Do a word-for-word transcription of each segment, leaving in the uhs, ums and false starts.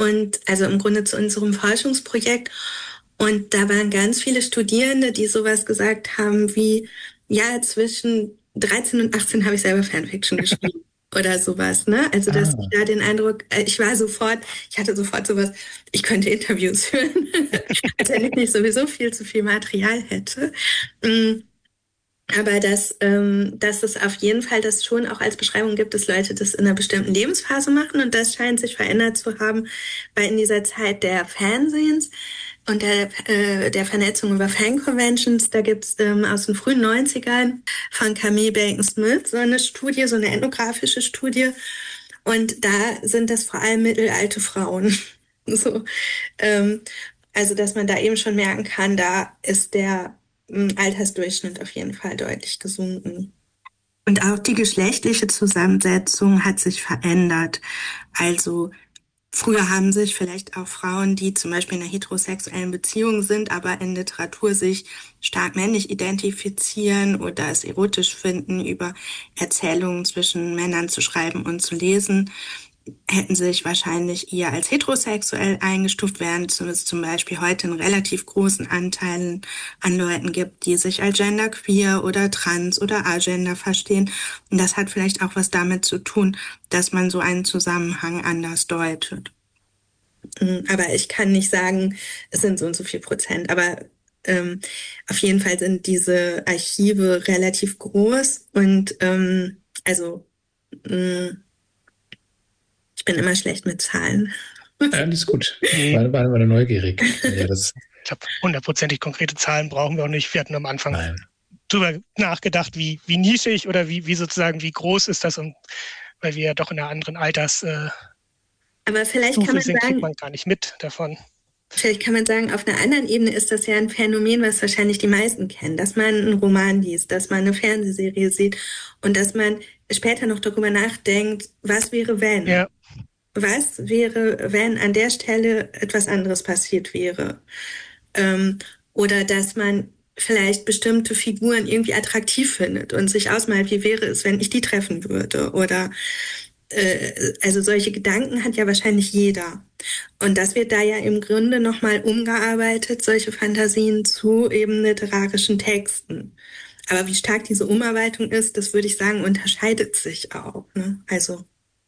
und also im Grunde zu unserem Forschungsprojekt. Und da waren ganz viele Studierende, die sowas gesagt haben wie, ja, zwischen dreizehn und achtzehn habe ich selber Fanfiction geschrieben oder sowas, ne? Also, dass Ah. ich da den Eindruck, ich war sofort, ich hatte sofort sowas, ich könnte Interviews führen, als wenn ich nicht sowieso viel zu viel Material hätte. Aber dass, ähm, dass es auf jeden Fall das schon auch als Beschreibung gibt, dass Leute das in einer bestimmten Lebensphase machen und das scheint sich verändert zu haben, weil in dieser Zeit der Fernsehens und der, äh, der Vernetzung über Fan-Conventions, da gibt's ähm, aus den frühen neunzigern von Camille Bacon-Smith so eine Studie, so eine ethnografische Studie und da sind das vor allem mittelalte Frauen. so, ähm, also dass man da eben schon merken kann, da ist der Altersdurchschnitt auf jeden Fall deutlich gesunken. Und auch die geschlechtliche Zusammensetzung hat sich verändert. Also früher haben sich vielleicht auch Frauen, die zum Beispiel in einer heterosexuellen Beziehung sind, aber in Literatur sich stark männlich identifizieren oder es erotisch finden, über Erzählungen zwischen Männern zu schreiben und zu lesen, hätten sich wahrscheinlich eher als heterosexuell eingestuft, während es zum Beispiel heute einen relativ großen Anteil an Leuten gibt, die sich als genderqueer oder trans oder agender verstehen. Und das hat vielleicht auch was damit zu tun, dass man so einen Zusammenhang anders deutet. Aber ich kann nicht sagen, es sind so und so viel Prozent. Aber ähm, auf jeden Fall sind diese Archive relativ groß und ähm, also mh, ich bin immer schlecht mit Zahlen. Ja, das ist gut. War, waren wir neugierig. Ja, das, ich glaube, hundertprozentig konkrete Zahlen brauchen wir auch nicht. Wir hatten am Anfang nein. drüber nachgedacht, wie, wie nischig oder wie, wie sozusagen, wie groß ist das, und weil wir ja doch in einer anderen Alters äh, Aber vielleicht Stufe kann man sind, kriegt sagen, man gar nicht mit davon. vielleicht kann man sagen, auf einer anderen Ebene ist das ja ein Phänomen, was wahrscheinlich die meisten kennen, dass man einen Roman liest, dass man eine Fernsehserie sieht und dass man später noch darüber nachdenkt, was wäre, wenn? Ja. Was wäre, wenn an der Stelle etwas anderes passiert wäre? Ähm, oder dass man vielleicht bestimmte Figuren irgendwie attraktiv findet und sich ausmalt, wie wäre es, wenn ich die treffen würde? Oder äh, also solche Gedanken hat ja wahrscheinlich jeder. Und das wird da ja im Grunde nochmal umgearbeitet, solche Fantasien zu eben literarischen Texten. Aber wie stark diese Umarbeitung ist, das würde ich sagen, unterscheidet sich auch. Ne? Also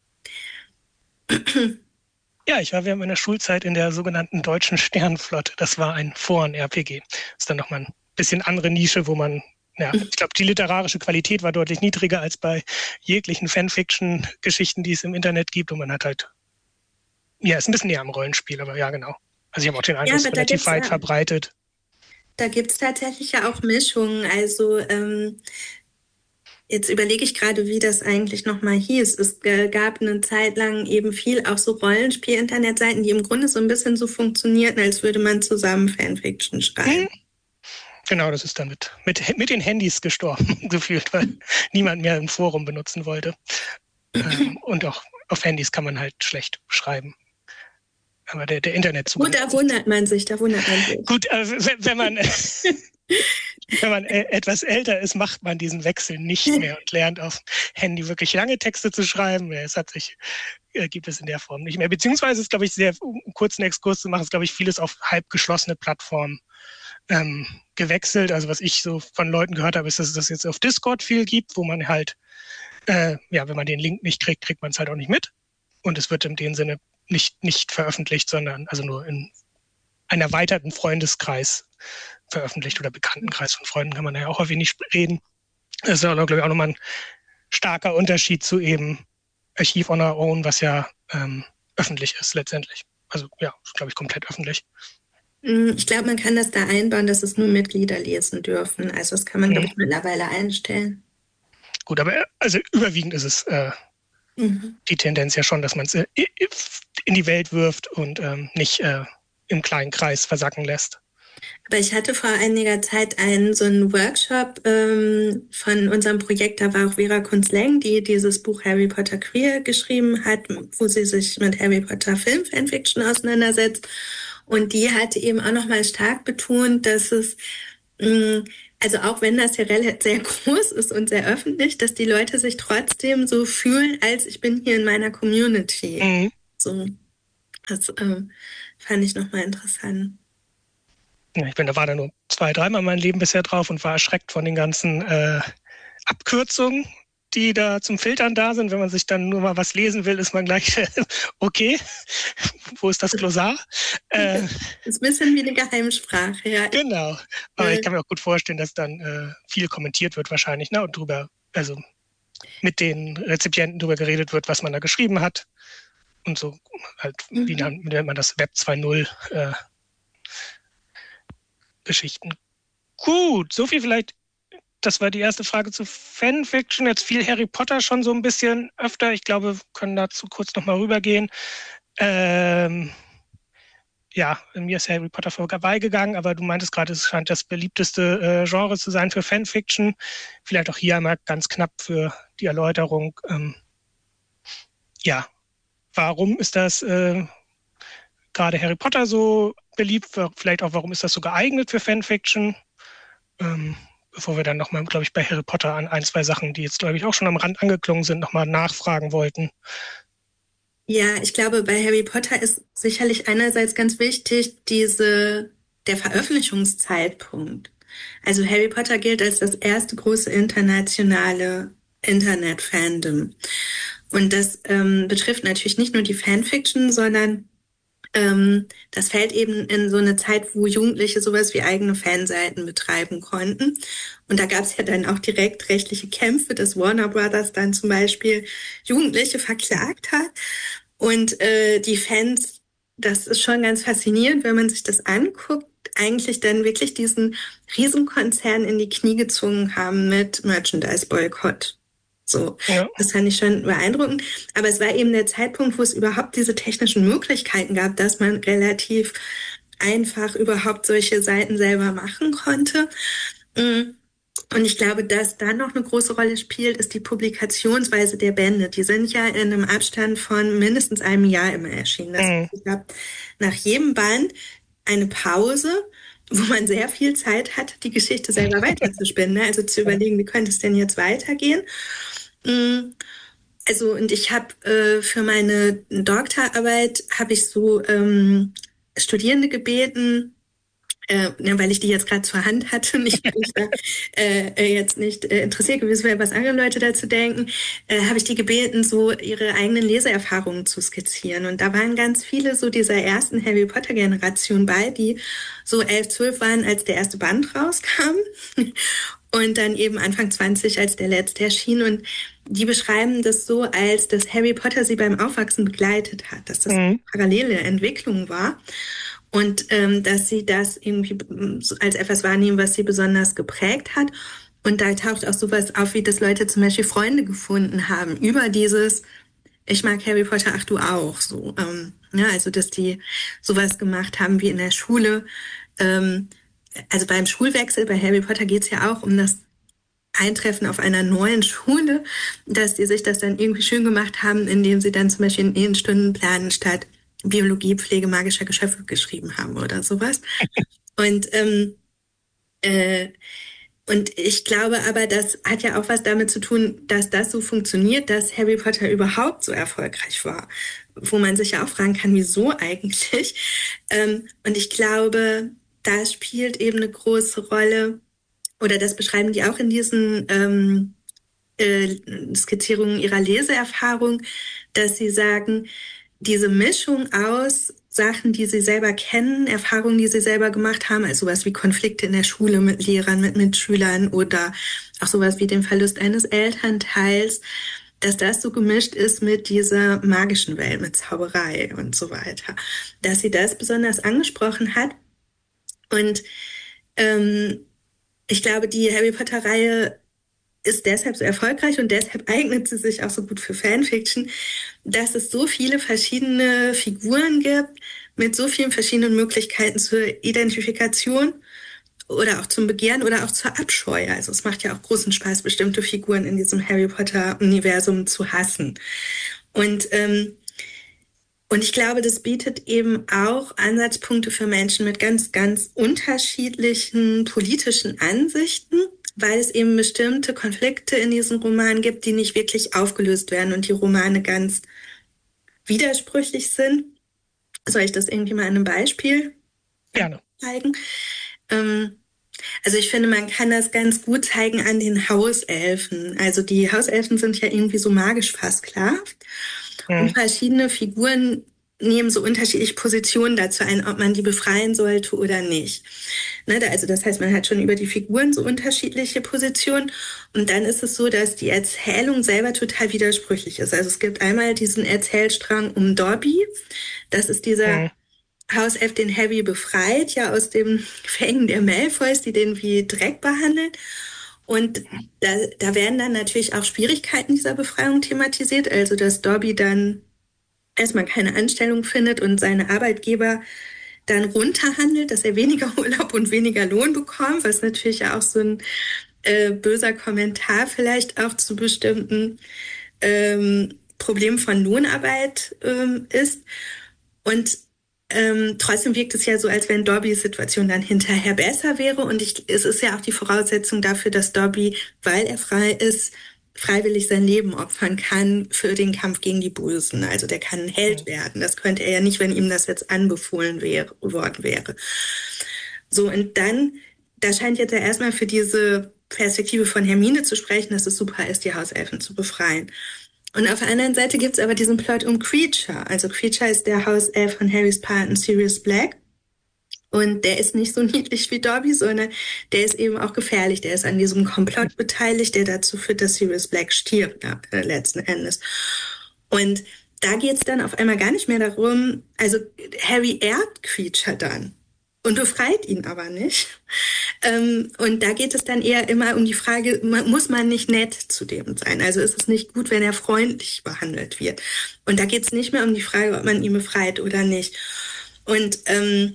Ja, ich war während meiner Schulzeit in der sogenannten Deutschen Sternenflotte. Das war ein Foren-R P G. Das ist dann nochmal ein bisschen andere Nische, wo man, ja, ich glaube, die literarische Qualität war deutlich niedriger als bei jeglichen Fanfiction-Geschichten, die es im Internet gibt. Und man hat halt, ja, ist ein bisschen näher am Rollenspiel, aber ja, genau. Also ich habe auch den Eindruck, es ja, ist relativ weit ja, verbreitet. Da gibt's tatsächlich ja auch Mischungen. Also ähm, jetzt überlege ich gerade, wie das eigentlich nochmal hieß. Es äh, gab eine Zeit lang eben viel auch so Rollenspiel-Internetseiten, die im Grunde so ein bisschen so funktionierten, als würde man zusammen Fanfiction schreiben. Hm. Genau, das ist dann mit, mit, mit den Handys gestorben, gefühlt, weil niemand mehr ein Forum benutzen wollte. ähm, und auch auf Handys kann man halt schlecht schreiben. Aber der, der Internetzug. Gut, da wundert man sich, da wundert man sich. Gut, also wenn, wenn man wenn man äh, etwas älter ist, macht man diesen Wechsel nicht mehr und lernt auf Handy wirklich lange Texte zu schreiben. Es hat sich, äh, gibt es in der Form nicht mehr. Beziehungsweise ist, glaube ich, sehr, um einen kurzen Exkurs zu machen, ist, glaube ich, vieles auf halb geschlossene Plattformen ähm, gewechselt. Also was ich so von Leuten gehört habe, ist, dass es das jetzt auf Discord viel gibt, wo man halt, äh, ja, wenn man den Link nicht kriegt, kriegt man es halt auch nicht mit. Und es wird in dem Sinne nicht, nicht veröffentlicht, sondern also nur in einem erweiterten Freundeskreis veröffentlicht oder Bekanntenkreis von Freunden kann man ja auch häufig nicht reden. Das ist ja, glaube ich, auch nochmal ein starker Unterschied zu eben Archive on Our Own, was ja ähm, öffentlich ist letztendlich. Also ja, glaube ich, komplett öffentlich. Ich glaube, man kann das da einbauen, dass es nur Mitglieder lesen dürfen. Also das kann man, Mhm. glaube ich, mittlerweile einstellen. Gut, aber also überwiegend ist es äh, mhm. die Tendenz ja schon, dass man es äh, in die Welt wirft und ähm, nicht äh, im kleinen Kreis versacken lässt. Aber ich hatte vor einiger Zeit einen so einen Workshop ähm, von unserem Projekt, da war auch Vera Kunz-Leng, die dieses Buch Harry Potter Queer geschrieben hat, wo sie sich mit Harry Potter Film Fanfiction auseinandersetzt. Und die hatte eben auch nochmal stark betont, dass es, mh, also auch wenn das ja relativ sehr groß ist und sehr öffentlich, dass die Leute sich trotzdem so fühlen, als ich bin hier in meiner Community. Mhm. So. Das ähm, fand ich nochmal interessant. Ja, ich bin, da war da nur zwei, dreimal mein Leben bisher drauf und war erschreckt von den ganzen äh, Abkürzungen, die da zum Filtern da sind. Wenn man sich dann nur mal was lesen will, ist man gleich, okay, wo ist das Glossar? Äh, Das ist ein bisschen wie eine Geheimsprache, ja. genau. Aber ich Äh, kann mir auch gut vorstellen, dass dann äh, viel kommentiert wird wahrscheinlich, ne? Und drüber, also mit den Rezipienten drüber geredet wird, was man da geschrieben hat. Und so halt, wie mhm. nennt man das, Web zwei Punkt null äh, Geschichten. Gut, so viel vielleicht. Das war die erste Frage zu Fanfiction. Jetzt fiel Harry Potter schon so ein bisschen öfter. Ich glaube, wir können dazu kurz nochmal rübergehen. Ähm, ja, mir ist Harry Potter vorbeigegangen, aber du meintest gerade, es scheint das beliebteste äh, Genre zu sein für Fanfiction. Vielleicht auch hier einmal ganz knapp für die Erläuterung. Ähm, ja, warum ist das äh, gerade Harry Potter so beliebt? Vielleicht auch, warum ist das so geeignet für Fanfiction? Ähm, bevor wir dann nochmal, glaube ich, bei Harry Potter an ein, zwei Sachen, die jetzt, glaube ich, auch schon am Rand angeklungen sind, nochmal nachfragen wollten. Ja, ich glaube, bei Harry Potter ist sicherlich einerseits ganz wichtig, diese, der Veröffentlichungszeitpunkt. Also Harry Potter gilt als das erste große internationale Internet-Fandom. Und das ähm, betrifft natürlich nicht nur die Fanfiction, sondern ähm, das fällt eben in so eine Zeit, wo Jugendliche sowas wie eigene Fanseiten betreiben konnten. Und da gab es ja dann auch direkt rechtliche Kämpfe, dass Warner Brothers dann zum Beispiel Jugendliche verklagt hat. Und äh, die Fans, das ist schon ganz faszinierend, wenn man sich das anguckt, eigentlich dann wirklich diesen Riesenkonzern in die Knie gezwungen haben mit Merchandise-Boykott. So, Ja. das fand ich schon beeindruckend. Aber es war eben der Zeitpunkt, wo es überhaupt diese technischen Möglichkeiten gab, dass man relativ einfach überhaupt solche Seiten selber machen konnte. Und ich glaube, dass da noch eine große Rolle spielt, ist die Publikationsweise der Bände. Die sind ja in einem Abstand von mindestens einem Jahr immer erschienen. Das heißt, Mhm. ich habe nach jedem Band eine Pause, wo man sehr viel Zeit hat, die Geschichte selber weiterzuspinnen. Also zu überlegen, wie könnte es denn jetzt weitergehen? Also, und ich habe äh, für meine Doktorarbeit habe ich so ähm, Studierende gebeten, äh, ne, weil ich die jetzt gerade zur Hand hatte und ich mich da äh, jetzt nicht äh, interessiert gewesen wäre, was andere Leute dazu denken, äh, habe ich die gebeten, so ihre eigenen Leseerfahrungen zu skizzieren. Und da waren ganz viele so dieser ersten Harry Potter Generation bei, die so elf, zwölf waren, als der erste Band rauskam. Und dann eben Anfang zwanzig, als der letzte erschien. Und die beschreiben das so, als dass Harry Potter sie beim Aufwachsen begleitet hat, dass das Mhm. eine parallele Entwicklung war. Und ähm, dass sie das irgendwie als etwas wahrnehmen, was sie besonders geprägt hat. Und da taucht auch sowas auf, wie dass Leute zum Beispiel Freunde gefunden haben über dieses, ich mag Harry Potter, ach du auch. So, ähm, ja, also dass die sowas gemacht haben wie in der Schule. Ähm, also beim Schulwechsel bei Harry Potter geht's ja auch um das Eintreffen auf einer neuen Schule, dass die sich das dann irgendwie schön gemacht haben, indem sie dann zum Beispiel in ihren Stundenplan statt Biologie, Pflege magischer Geschöpfe geschrieben haben oder sowas. Und ähm, äh, und ich glaube aber, das hat ja auch was damit zu tun, dass das so funktioniert, dass Harry Potter überhaupt so erfolgreich war. Wo man sich ja auch fragen kann, wieso eigentlich? Ähm, und ich glaube, da spielt eben eine große Rolle, oder das beschreiben die auch in diesen ähm, äh, Skizzierungen ihrer Leseerfahrung, dass sie sagen, diese Mischung aus Sachen, die sie selber kennen, Erfahrungen, die sie selber gemacht haben, also sowas wie Konflikte in der Schule mit Lehrern, mit Mitschülern oder auch sowas wie den Verlust eines Elternteils, dass das so gemischt ist mit dieser magischen Welt, mit Zauberei und so weiter. Dass sie das besonders angesprochen hat. Und ähm, ich glaube, die Harry Potter-Reihe ist deshalb so erfolgreich und deshalb eignet sie sich auch so gut für Fanfiction, dass es so viele verschiedene Figuren gibt mit so vielen verschiedenen Möglichkeiten zur Identifikation oder auch zum Begehren oder auch zur Abscheu. Also es macht ja auch großen Spaß, bestimmte Figuren in diesem Harry Potter-Universum zu hassen. Und ähm, und ich glaube, das bietet eben auch Ansatzpunkte für Menschen mit ganz, ganz unterschiedlichen politischen Ansichten, weil es eben bestimmte Konflikte in diesen Romanen gibt, die nicht wirklich aufgelöst werden und die Romane ganz widersprüchlich sind. Soll ich das irgendwie mal an einem Beispiel Gerne. zeigen? Ähm, also ich finde, man kann das ganz gut zeigen an den Hauselfen. Also die Hauselfen sind ja irgendwie so magisch versklavt. Mhm. Und verschiedene Figuren nehmen so unterschiedliche Positionen dazu ein, ob man die befreien sollte oder nicht. Ne, da- also das heißt, man hat schon über die Figuren so unterschiedliche Positionen. Und dann ist es so, dass die Erzählung selber total widersprüchlich ist. Also es gibt einmal diesen Erzählstrang um Dobby. Das ist dieser Mhm. Hauself, den Harry befreit, ja aus dem Fängen der Malfoys, die den wie Dreck behandeln. Und da, da werden dann natürlich auch Schwierigkeiten dieser Befreiung thematisiert. Also dass Dobby dann erstmal keine Anstellung findet und seine Arbeitgeber dann runterhandelt, dass er weniger Urlaub und weniger Lohn bekommt, was natürlich auch so ein äh, böser Kommentar vielleicht auch zu bestimmten ähm, Problemen von Lohnarbeit ähm, ist. Und ähm, trotzdem wirkt es ja so, als wenn Dobbys Situation dann hinterher besser wäre. Und ich, es ist ja auch die Voraussetzung dafür, dass Dobby, weil er frei ist, freiwillig sein Leben opfern kann für den Kampf gegen die Bösen. Also der kann ein Held werden. Das könnte er ja nicht, wenn ihm das jetzt anbefohlen wäre, worden wäre. So, und dann, da scheint jetzt ja erstmal für diese Perspektive von Hermine zu sprechen, dass es super ist, die Hauselfen zu befreien. Und auf der anderen Seite gibt es aber diesen Plot um Creature. Also Creature ist der Hauself von Harrys Paten Sirius Black. Und der ist nicht so niedlich wie Dobby, sondern der ist eben auch gefährlich. Der ist an diesem Komplott beteiligt, der dazu führt, dass Sirius Black stirbt, ja, äh, letzten Endes. Und da geht es dann auf einmal gar nicht mehr darum, also Harry ehrt Creature dann und befreit ihn aber nicht. Ähm, und da geht es dann eher immer um die Frage, muss man nicht nett zu dem sein? Also ist es nicht gut, wenn er freundlich behandelt wird? Und da geht es nicht mehr um die Frage, ob man ihn befreit oder nicht. Und ähm,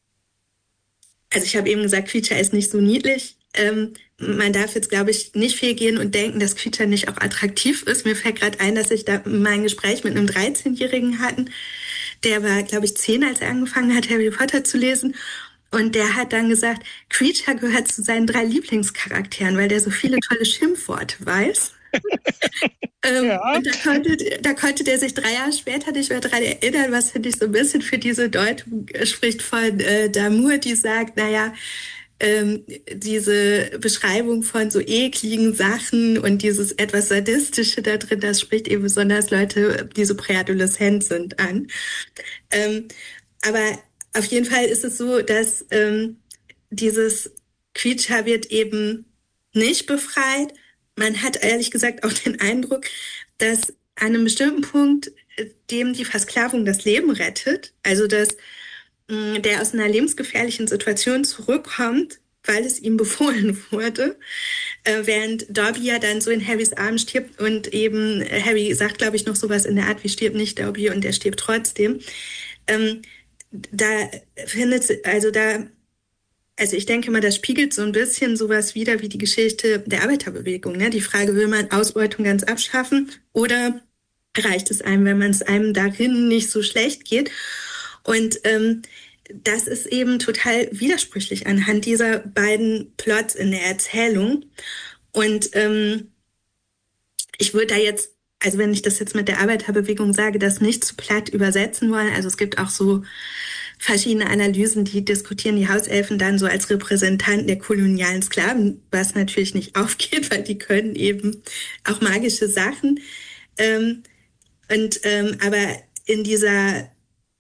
also ich habe eben gesagt, Creature ist nicht so niedlich. Ähm, man darf jetzt, glaube ich, nicht viel gehen und denken, dass Creature nicht auch attraktiv ist. Mir fällt gerade ein, dass ich da mal ein Gespräch mit einem dreizehnjährigen hatten. Der war, glaube ich, zehn, als er angefangen hat, Harry Potter zu lesen. Und der hat dann gesagt, Creature gehört zu seinen drei Lieblingscharakteren, weil der so viele tolle Schimpfworte weiß. ähm, Ja. Und da konnte, da konnte der sich drei Jahre später nicht mehr dran erinnern, was, finde ich, so ein bisschen für diese Deutung spricht von äh, Damour, die sagt, naja, ähm, diese Beschreibung von so ekligen Sachen und dieses etwas Sadistische da drin, das spricht eben besonders Leute, die so präadoleszent sind, an. Ähm, aber auf jeden Fall ist es so, dass ähm, dieses Creature wird eben nicht befreit. Man hat ehrlich gesagt auch den Eindruck, dass an einem bestimmten Punkt äh, dem die Versklavung das Leben rettet. Also dass mh, der aus einer lebensgefährlichen Situation zurückkommt, weil es ihm befohlen wurde. Äh, während Dobby ja dann so in Harrys Arm stirbt und eben äh, Harry sagt, glaube ich, noch sowas in der Art wie stirbt nicht Dobby und er stirbt trotzdem. Ähm, da findet, also da, also ich denke mal, das spiegelt so ein bisschen sowas wider wie die Geschichte der Arbeiterbewegung. Ne? Die Frage, will man Ausbeutung ganz abschaffen oder reicht es einem, wenn man es einem darin nicht so schlecht geht? Und ähm, das ist eben total widersprüchlich anhand dieser beiden Plots in der Erzählung. Und ähm, ich würde da jetzt, also wenn ich das jetzt mit der Arbeiterbewegung sage, das nicht zu platt übersetzen wollen. Also es gibt auch so verschiedene Analysen, die diskutieren die Hauselfen dann so als Repräsentanten der kolonialen Sklaven, was natürlich nicht aufgeht, weil die können eben auch magische Sachen. Ähm, und ähm, aber in dieser,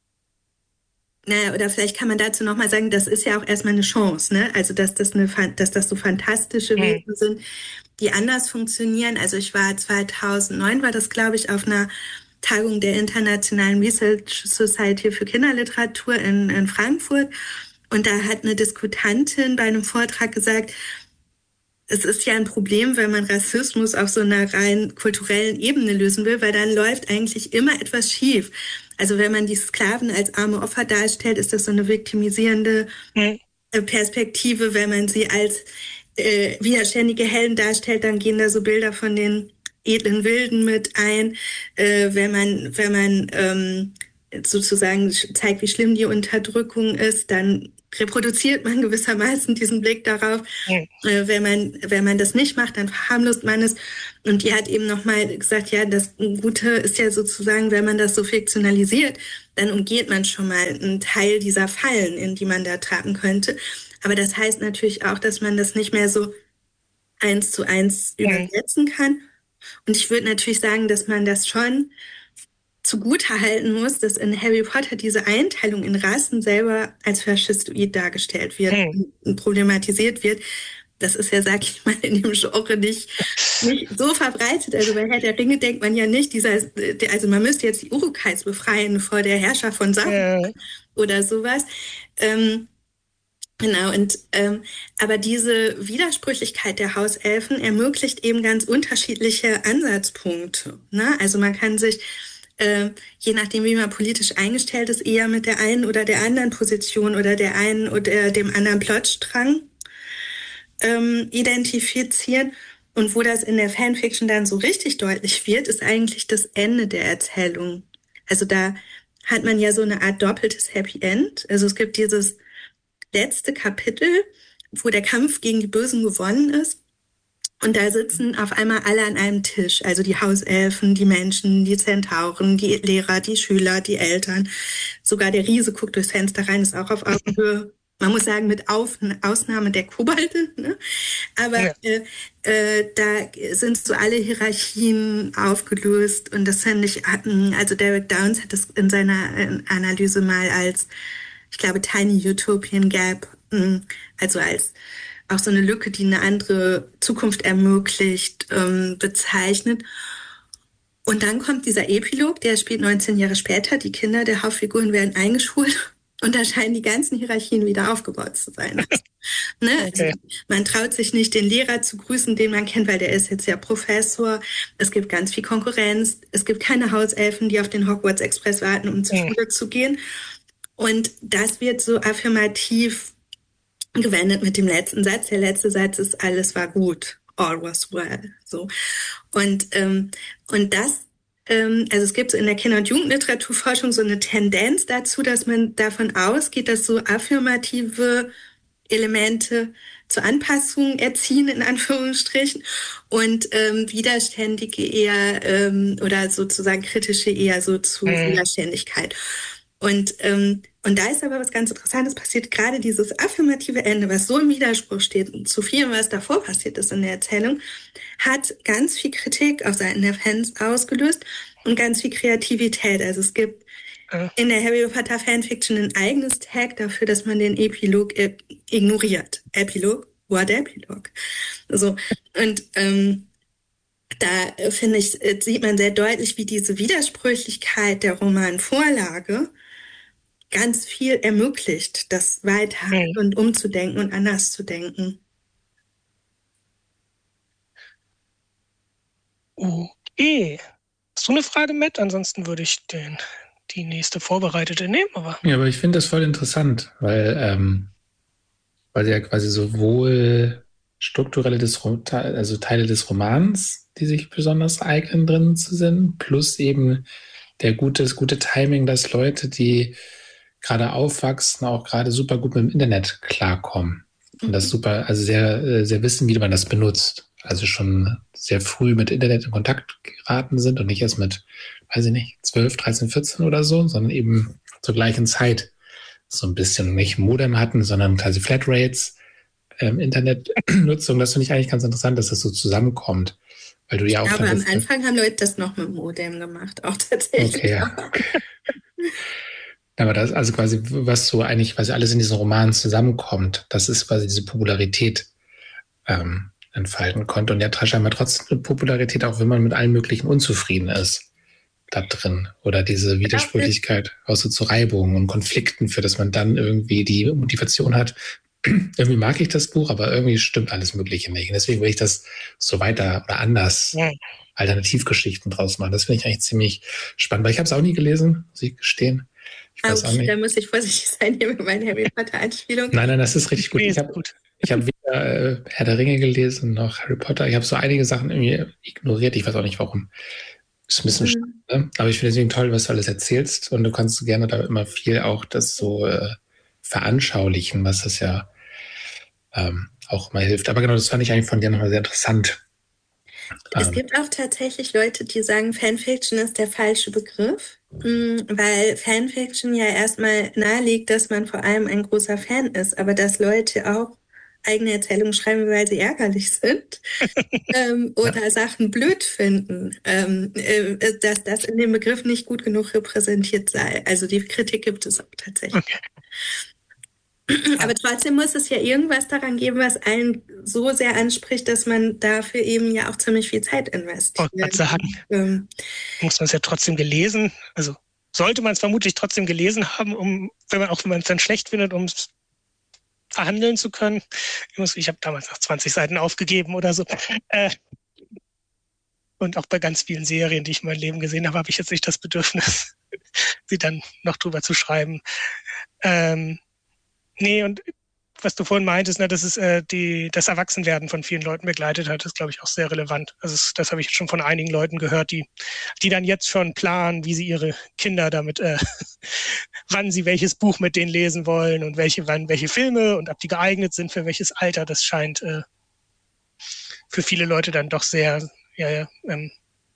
naja, oder vielleicht kann man dazu nochmal sagen, das ist ja auch erstmal eine Chance, ne? Also dass das eine, dass das so fantastische Mhm. Wesen sind, die anders funktionieren. Also ich war zweitausendneun, war das, glaube ich, auf einer Tagung der Internationalen Research Society für Kinderliteratur in, in Frankfurt. Und da hat eine Diskutantin bei einem Vortrag gesagt, es ist ja ein Problem, wenn man Rassismus auf so einer rein kulturellen Ebene lösen will, weil dann läuft eigentlich immer etwas schief. Also wenn man die Sklaven als arme Opfer darstellt, ist das so eine viktimisierende Mhm. Perspektive. Wenn man sie als äh, widerständige Helden darstellt, dann gehen da so Bilder von den edlen Wilden mit ein. Äh, wenn man, wenn man ähm, sozusagen zeigt, wie schlimm die Unterdrückung ist, dann reproduziert man gewissermaßen diesen Blick darauf. Mhm. Äh, wenn man, wenn man das nicht macht, dann verharmlost man es. Und die hat eben nochmal gesagt, ja, das Gute ist ja sozusagen, wenn man das so fiktionalisiert, dann umgeht man schon mal einen Teil dieser Fallen, in die man da trappen könnte. Aber das heißt natürlich auch, dass man das nicht mehr so eins zu eins Mhm. übersetzen kann. Und ich würde natürlich sagen, dass man das schon zugutehalten muss, dass in Harry Potter diese Einteilung in Rassen selber als faschistoid dargestellt wird Mhm. und problematisiert wird. Das ist ja, sag ich mal, in dem Genre nicht, nicht so verbreitet. Also bei Herr der Ringe denkt man ja nicht, dieser, also man müsste jetzt die Urukais befreien vor der Herrscher von Sauron Äh, oder sowas. Ähm, Genau, und ähm, aber diese Widersprüchlichkeit der Hauselfen ermöglicht eben ganz unterschiedliche Ansatzpunkte. Ne? Also man kann sich, äh, je nachdem, wie man politisch eingestellt ist, eher mit der einen oder der anderen Position oder der einen oder dem anderen Plotstrang ähm, identifizieren. Und wo das in der Fanfiction dann so richtig deutlich wird, ist eigentlich das Ende der Erzählung. Also da hat man ja so eine Art doppeltes Happy End. Also es gibt dieses letzte Kapitel, wo der Kampf gegen die Bösen gewonnen ist. Und da sitzen auf einmal alle an einem Tisch. Also die Hauselfen, die Menschen, die Zentauren, die Lehrer, die Schüler, die Eltern. Sogar der Riese guckt durchs Fenster rein, ist auch auf Augenhöhe. Man muss sagen, mit auf, Ausnahme der Kobolde. Ne? Aber Ja. äh, äh, da sind so alle Hierarchien aufgelöst. Und das finde ich, also Derek Downs hat das in seiner Analyse mal als, ich glaube, Tiny Utopian Gap, also als auch so eine Lücke, die eine andere Zukunft ermöglicht, ähm, bezeichnet. Und dann kommt dieser Epilog, der spielt neunzehn Jahre später. Die Kinder der Hauptfiguren werden eingeschult und da scheinen die ganzen Hierarchien wieder aufgebaut zu sein. Ne? Okay. Also man traut sich nicht, den Lehrer zu grüßen, den man kennt, weil der ist jetzt ja Professor. Es gibt ganz viel Konkurrenz. Es gibt keine Hauselfen, die auf den Hogwarts Express warten, um zur Mhm. Schule zu gehen. Und das wird so affirmativ gewendet mit dem letzten Satz. Der letzte Satz ist, alles war gut. All was well. So. Und, ähm, und das, ähm, also es gibt so in der Kinder- und Jugendliteraturforschung so eine Tendenz dazu, dass man davon ausgeht, dass so affirmative Elemente zur Anpassung erziehen, in Anführungsstrichen, und ähm, widerständige eher ähm, oder sozusagen kritische eher so zu Mhm. Widerständigkeit. Und, ähm, und da ist aber was ganz Interessantes passiert, gerade dieses affirmative Ende, was so im Widerspruch steht zu vielem, was davor passiert ist in der Erzählung, hat ganz viel Kritik auf Seiten der Fans ausgelöst und ganz viel Kreativität. Also es gibt Äh, in der Harry Potter Fanfiction ein eigenes Tag dafür, dass man den Epilog äh, ignoriert. Epilog? What Epilog? So. Und ähm, da äh, finde ich, äh, sieht man sehr deutlich, wie diese Widersprüchlichkeit der Romanvorlage ganz viel ermöglicht, das weiter Mhm. und umzudenken und anders zu denken. Okay. Hast du eine Frage, Matt? Ansonsten würde ich den, die nächste vorbereitete nehmen, aber Ja, aber ich finde das voll interessant, weil, ähm, weil ja quasi sowohl strukturelle des, Ro- Te- also Teile des Romans, die sich besonders eignen, drin zu sind, plus eben der gute, das gute Timing, dass Leute, die gerade aufwachsen, auch gerade super gut mit dem Internet klarkommen. Und das super, also sehr, äh, sehr wissen, wie man das benutzt. Also schon sehr früh mit Internet in Kontakt geraten sind und nicht erst mit, weiß ich nicht, zwölf, dreizehn, vierzehn oder so, sondern eben zur gleichen Zeit so ein bisschen nicht Modem hatten, sondern quasi Flatrates, ähm, Internetnutzung. Das finde ich eigentlich ganz interessant, dass das so zusammenkommt. Weil du ja auch Aber dann am das, Anfang haben Leute das noch mit Modem gemacht, auch tatsächlich. okay, ja. Aber das, also quasi, was so eigentlich, was alles in diesen Romanen zusammenkommt, das ist quasi diese Popularität ähm, entfalten konnte. Und der hat scheinbar trotzdem eine Popularität, auch wenn man mit allen möglichen unzufrieden ist, da drin. Oder diese Widersprüchlichkeit, auch so zu Reibungen und Konflikten, für das man dann irgendwie die Motivation hat. Irgendwie mag ich das Buch, aber irgendwie stimmt alles Mögliche nicht. Und deswegen will ich das so weiter oder anders ja. Alternativgeschichten draus machen. Das finde ich eigentlich ziemlich spannend, weil ich habe es auch nie gelesen, muss ich gestehen. Ich weiß auch Okay, nicht. da muss ich vorsichtig sein hier mit meinen Harry Potter-Anspielungen. Nein, nein, das ist richtig gut. Nee, Ich ist habe gut. ich hab weder äh, Herr der Ringe gelesen noch Harry Potter. Ich habe so einige Sachen irgendwie ignoriert. Ich weiß auch nicht warum. Ist ein bisschen Mhm. schade, ne? Aber ich finde deswegen toll, was du alles erzählst. Und du kannst gerne da immer viel auch das so äh, veranschaulichen, was das ja ähm, auch mal hilft. Aber genau, das fand ich eigentlich von dir nochmal sehr interessant. Es Ähm, gibt auch tatsächlich Leute, die sagen, Fanfiction ist der falsche Begriff, mh, weil Fanfiction ja erstmal nahelegt, dass man vor allem ein großer Fan ist, aber dass Leute auch eigene Erzählungen schreiben, weil sie ärgerlich sind ähm, ja. oder Sachen blöd finden, ähm, äh, dass das in dem Begriff nicht gut genug repräsentiert sei. Also die Kritik gibt es auch tatsächlich. Okay. Aber trotzdem muss es ja irgendwas daran geben, was einen so sehr anspricht, dass man dafür eben ja auch ziemlich viel Zeit investiert. Wollte gerade sagen, Ähm, muss man es ja trotzdem gelesen, also sollte man es vermutlich trotzdem gelesen haben, um, wenn man auch wenn man es dann schlecht findet, um es verhandeln zu können. Ich, muss- ich habe damals noch zwanzig Seiten aufgegeben oder so. Äh, und auch bei ganz vielen Serien, die ich in meinem Leben gesehen habe, habe ich jetzt nicht das Bedürfnis, sie dann noch drüber zu schreiben. Ähm, nee, und was du vorhin meintest, ne, dass es äh, die, das Erwachsenwerden von vielen Leuten begleitet hat, ist, glaube ich, auch sehr relevant. Also es, das habe ich schon von einigen Leuten gehört, die, die dann jetzt schon planen, wie sie ihre Kinder damit, äh, wann sie welches Buch mit denen lesen wollen und welche, wann welche Filme und ob die geeignet sind für welches Alter. Das scheint äh, für viele Leute dann doch sehr ja, ja, ähm,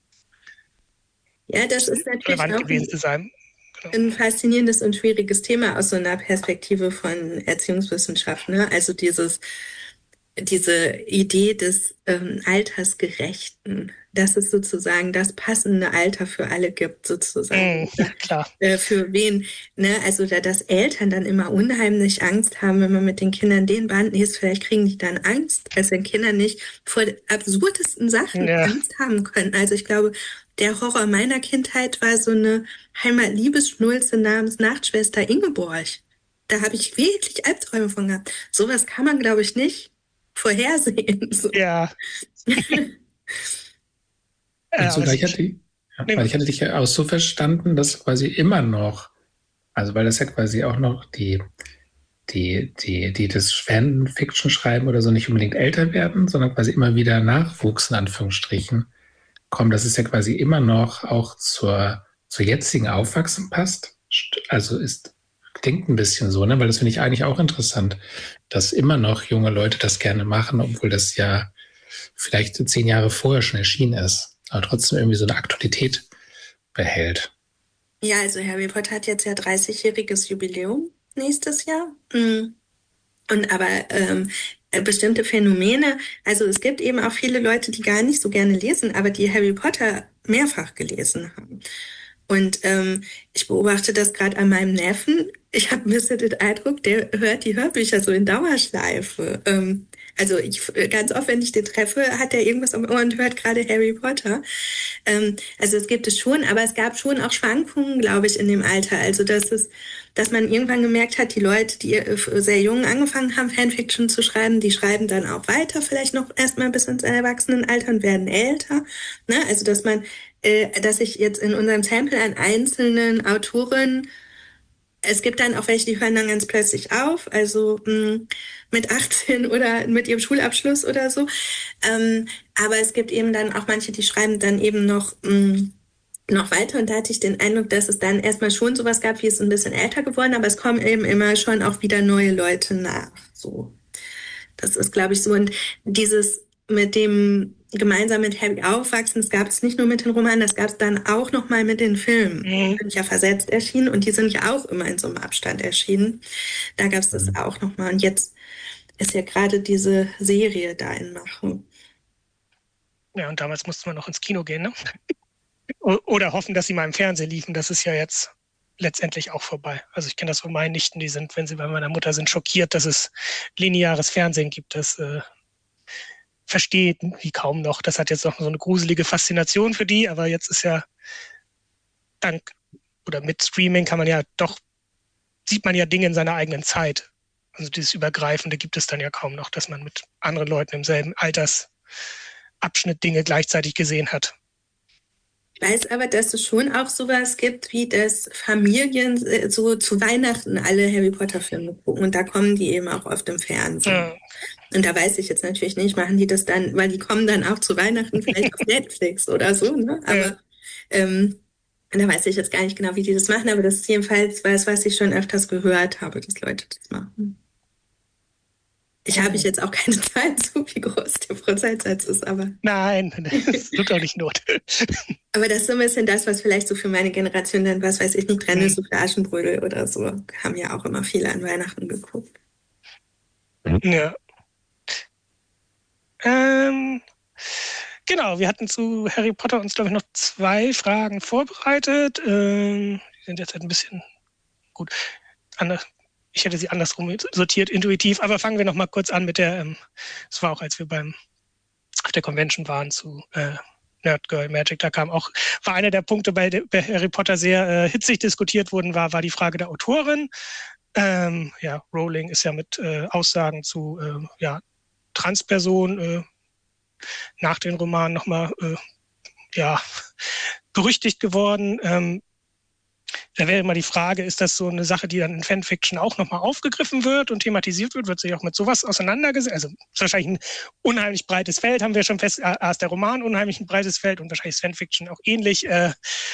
ja, das ist natürlich relevant auch gewesen ein, zu sein. Genau. ein faszinierendes und schwieriges Thema aus so einer Perspektive von Erziehungswissenschaft, ne? Also dieses diese Idee des ähm, Altersgerechten, dass es sozusagen das passende Alter für alle gibt, sozusagen. Mm, Oder, klar. äh, für wen, ne? Also da, dass Eltern dann immer unheimlich Angst haben, wenn man mit den Kindern den Band liest, vielleicht kriegen die dann Angst, als wenn Kinder nicht vor absurdesten Sachen Ja. Angst haben können. Also ich glaube, der Horror meiner Kindheit war so eine Heimat-Liebesschnulze namens Nachtschwester Ingeborg. Da habe ich wirklich Albträume von gehabt. Sowas kann man, glaube ich, nicht vorhersehen. So. Ja. äh, und aber sogar es, ich hatte, ja, nee, weil ich hatte dich ja auch so verstanden, dass quasi immer noch, also weil das ja quasi auch noch die, die, die, die das Fanfiction schreiben oder so nicht unbedingt älter werden, sondern quasi immer wieder Nachwuchs in Anführungsstrichen kommen, dass es ja quasi immer noch auch zur, zur jetzigen Aufwachsen passt. Also ist, klingt ein bisschen so, ne? Weil das finde ich eigentlich auch interessant, dass immer noch junge Leute das gerne machen, obwohl das ja vielleicht zehn Jahre vorher schon erschienen ist, aber trotzdem irgendwie so eine Aktualität behält. Ja, also Harry Potter hat jetzt ja dreißigjähriges Jubiläum nächstes Jahr. Mm. Und aber ähm, äh, bestimmte Phänomene, also es gibt eben auch viele Leute, die gar nicht so gerne lesen, aber die Harry Potter mehrfach gelesen haben. Und ähm, ich beobachte das gerade an meinem Neffen. Ich habe ein bisschen den Eindruck, der hört die Hörbücher so in Dauerschleife. Ähm, also ich ganz oft, wenn ich den treffe, hat er irgendwas am Ohr und hört gerade Harry Potter. Ähm, also es gibt es schon, aber es gab schon auch Schwankungen, glaube ich, in dem Alter. Also dass es, dass man irgendwann gemerkt hat, die Leute, die sehr jung angefangen haben, Fanfiction zu schreiben, die schreiben dann auch weiter, vielleicht noch erstmal bis ins Erwachsenenalter und werden älter. Ne? Also dass man äh, dass ich jetzt in unserem Sample an einzelnen Autoren, es gibt dann auch welche, die hören dann ganz plötzlich auf, also mh, mit achtzehn oder mit ihrem Schulabschluss oder so. Ähm, aber es gibt eben dann auch manche, die schreiben dann eben noch mh, noch weiter und da hatte ich den Eindruck, dass es dann erstmal schon sowas gab, wie es ein bisschen älter geworden, aber es kommen eben immer schon auch wieder neue Leute nach. So. Das ist, glaube ich, so. Und dieses mit dem gemeinsam mit Harry aufwachsen, das gab es nicht nur mit den Romanen, das gab es dann auch noch mal mit den Filmen. Die mhm. sind ja versetzt erschienen und die sind ja auch immer in so einem Abstand erschienen. Da gab es das auch noch mal. Und jetzt ist ja gerade diese Serie da in Mache. Ja, und damals musste man noch ins Kino gehen, ne? O- Oder hoffen, dass sie mal im Fernsehen liefen. Das ist ja jetzt letztendlich auch vorbei. Also ich kenne das von meinen Nichten, die sind, wenn sie bei meiner Mutter sind, schockiert, dass es lineares Fernsehen gibt. Das äh, versteht wie kaum noch. Das hat jetzt noch so eine gruselige Faszination für die, aber jetzt ist ja dank oder mit Streaming kann man ja doch, sieht man ja Dinge in seiner eigenen Zeit. Also dieses Übergreifende gibt es dann ja kaum noch, dass man mit anderen Leuten im selben Altersabschnitt Dinge gleichzeitig gesehen hat. Ich weiß aber, dass es schon auch sowas gibt, wie dass Familien äh, so zu Weihnachten alle Harry Potter Filme gucken und da kommen die eben auch oft im Fernsehen. Ja. Und da weiß ich jetzt natürlich nicht, machen die das dann, weil die kommen dann auch zu Weihnachten vielleicht auf Netflix oder so, ne? Aber Ja. ähm, da weiß ich jetzt gar nicht genau, wie die das machen, aber das ist jedenfalls was, was ich schon öfters gehört habe, dass Leute das machen. Ich habe ich jetzt auch keine Zahlen zu, wie groß der Prozentsatz ist, aber. Nein, das tut auch nicht Not. Aber das ist so ein bisschen das, was vielleicht so für meine Generation dann, was weiß ich nicht, dran ist, so für Aschenbrödel oder so, haben ja auch immer viele an Weihnachten geguckt. Ja. Ähm, genau, wir hatten zu Harry Potter uns, glaube ich, noch zwei Fragen vorbereitet. Ähm, die sind jetzt halt ein bisschen gut anders. Ich hätte sie andersrum sortiert, intuitiv, aber fangen wir noch mal kurz an mit der, ähm, das war auch, als wir beim auf der Convention waren zu äh, Nerd Girl Magic, da kam auch, war einer der Punkte, bei, de, bei Harry Potter sehr äh, hitzig diskutiert wurden, war, war die Frage der Autorin. Ähm, ja, Rowling ist ja mit äh, Aussagen zu äh, ja, Transpersonen äh, nach den Romanen nochmal äh, ja, berüchtigt geworden. Ähm, Da wäre immer die Frage, ist das so eine Sache, die dann in Fanfiction auch nochmal aufgegriffen wird und thematisiert wird? Wird sich auch mit sowas auseinandergesetzt? Also es ist wahrscheinlich ein unheimlich breites Feld, haben wir schon fest, A ist der Roman unheimlich ein breites Feld und wahrscheinlich ist Fanfiction auch ähnlich äh,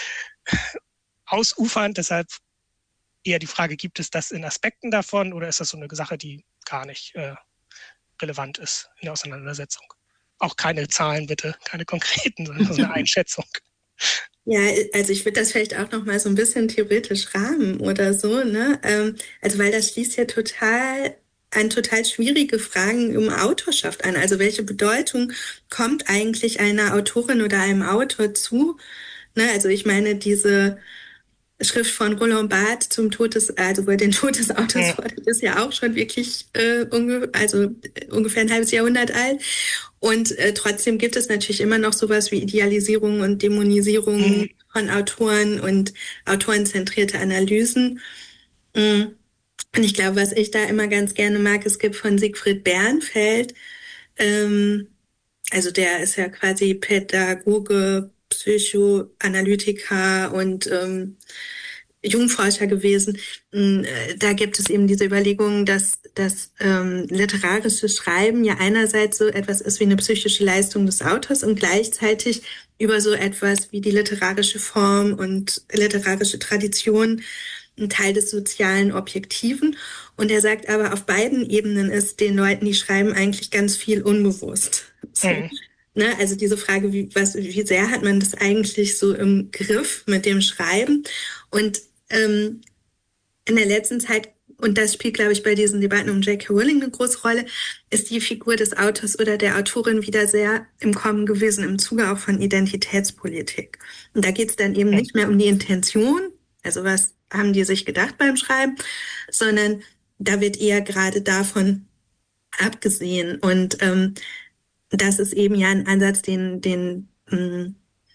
ausufernd. Deshalb eher die Frage, gibt es das in Aspekten davon oder ist das so eine Sache, die gar nicht äh, relevant ist in der Auseinandersetzung? Auch keine Zahlen bitte, keine konkreten, sondern so eine Einschätzung. Ja, also ich würde das vielleicht auch noch mal so ein bisschen theoretisch rahmen oder so, ne? Ähm, also weil das schließt ja total an total schwierige Fragen um Autorschaft an. Also welche Bedeutung kommt eigentlich einer Autorin oder einem Autor zu? Ne? Also ich meine, diese Schrift von Roland Barthes zum Tod des, also wo er den Tod des Autors ja. fordert, ist ja auch schon wirklich äh, unge also ungefähr ein halbes Jahrhundert alt. Und äh, trotzdem gibt es natürlich immer noch sowas wie Idealisierung und Dämonisierung mhm. von Autoren und autorenzentrierte Analysen. Und ich glaube, was ich da immer ganz gerne mag, es gibt von Siegfried Bernfeld, ähm, also der ist ja quasi Pädagoge, Psychoanalytiker und ähm, Jungforscher gewesen. Da gibt es eben diese Überlegung, dass das ähm, literarische Schreiben ja einerseits so etwas ist wie eine psychische Leistung des Autors und gleichzeitig über so etwas wie die literarische Form und literarische Tradition ein Teil des sozialen Objektiven. Und er sagt aber, auf beiden Ebenen ist den Leuten, die schreiben, eigentlich ganz viel unbewusst. So. Mhm. Ne, also diese Frage, wie, was, wie sehr hat man das eigentlich so im Griff mit dem Schreiben? Und ähm, in der letzten Zeit, und das spielt, glaube ich, bei diesen Debatten um J K. Rowling eine große Rolle, ist die Figur des Autors oder der Autorin wieder sehr im Kommen gewesen, im Zuge auch von Identitätspolitik. Und da geht es dann eben nicht mehr um die Intention, also was haben die sich gedacht beim Schreiben, sondern da wird eher gerade davon abgesehen. Und ähm, das ist eben ja ein Ansatz, den, den mh,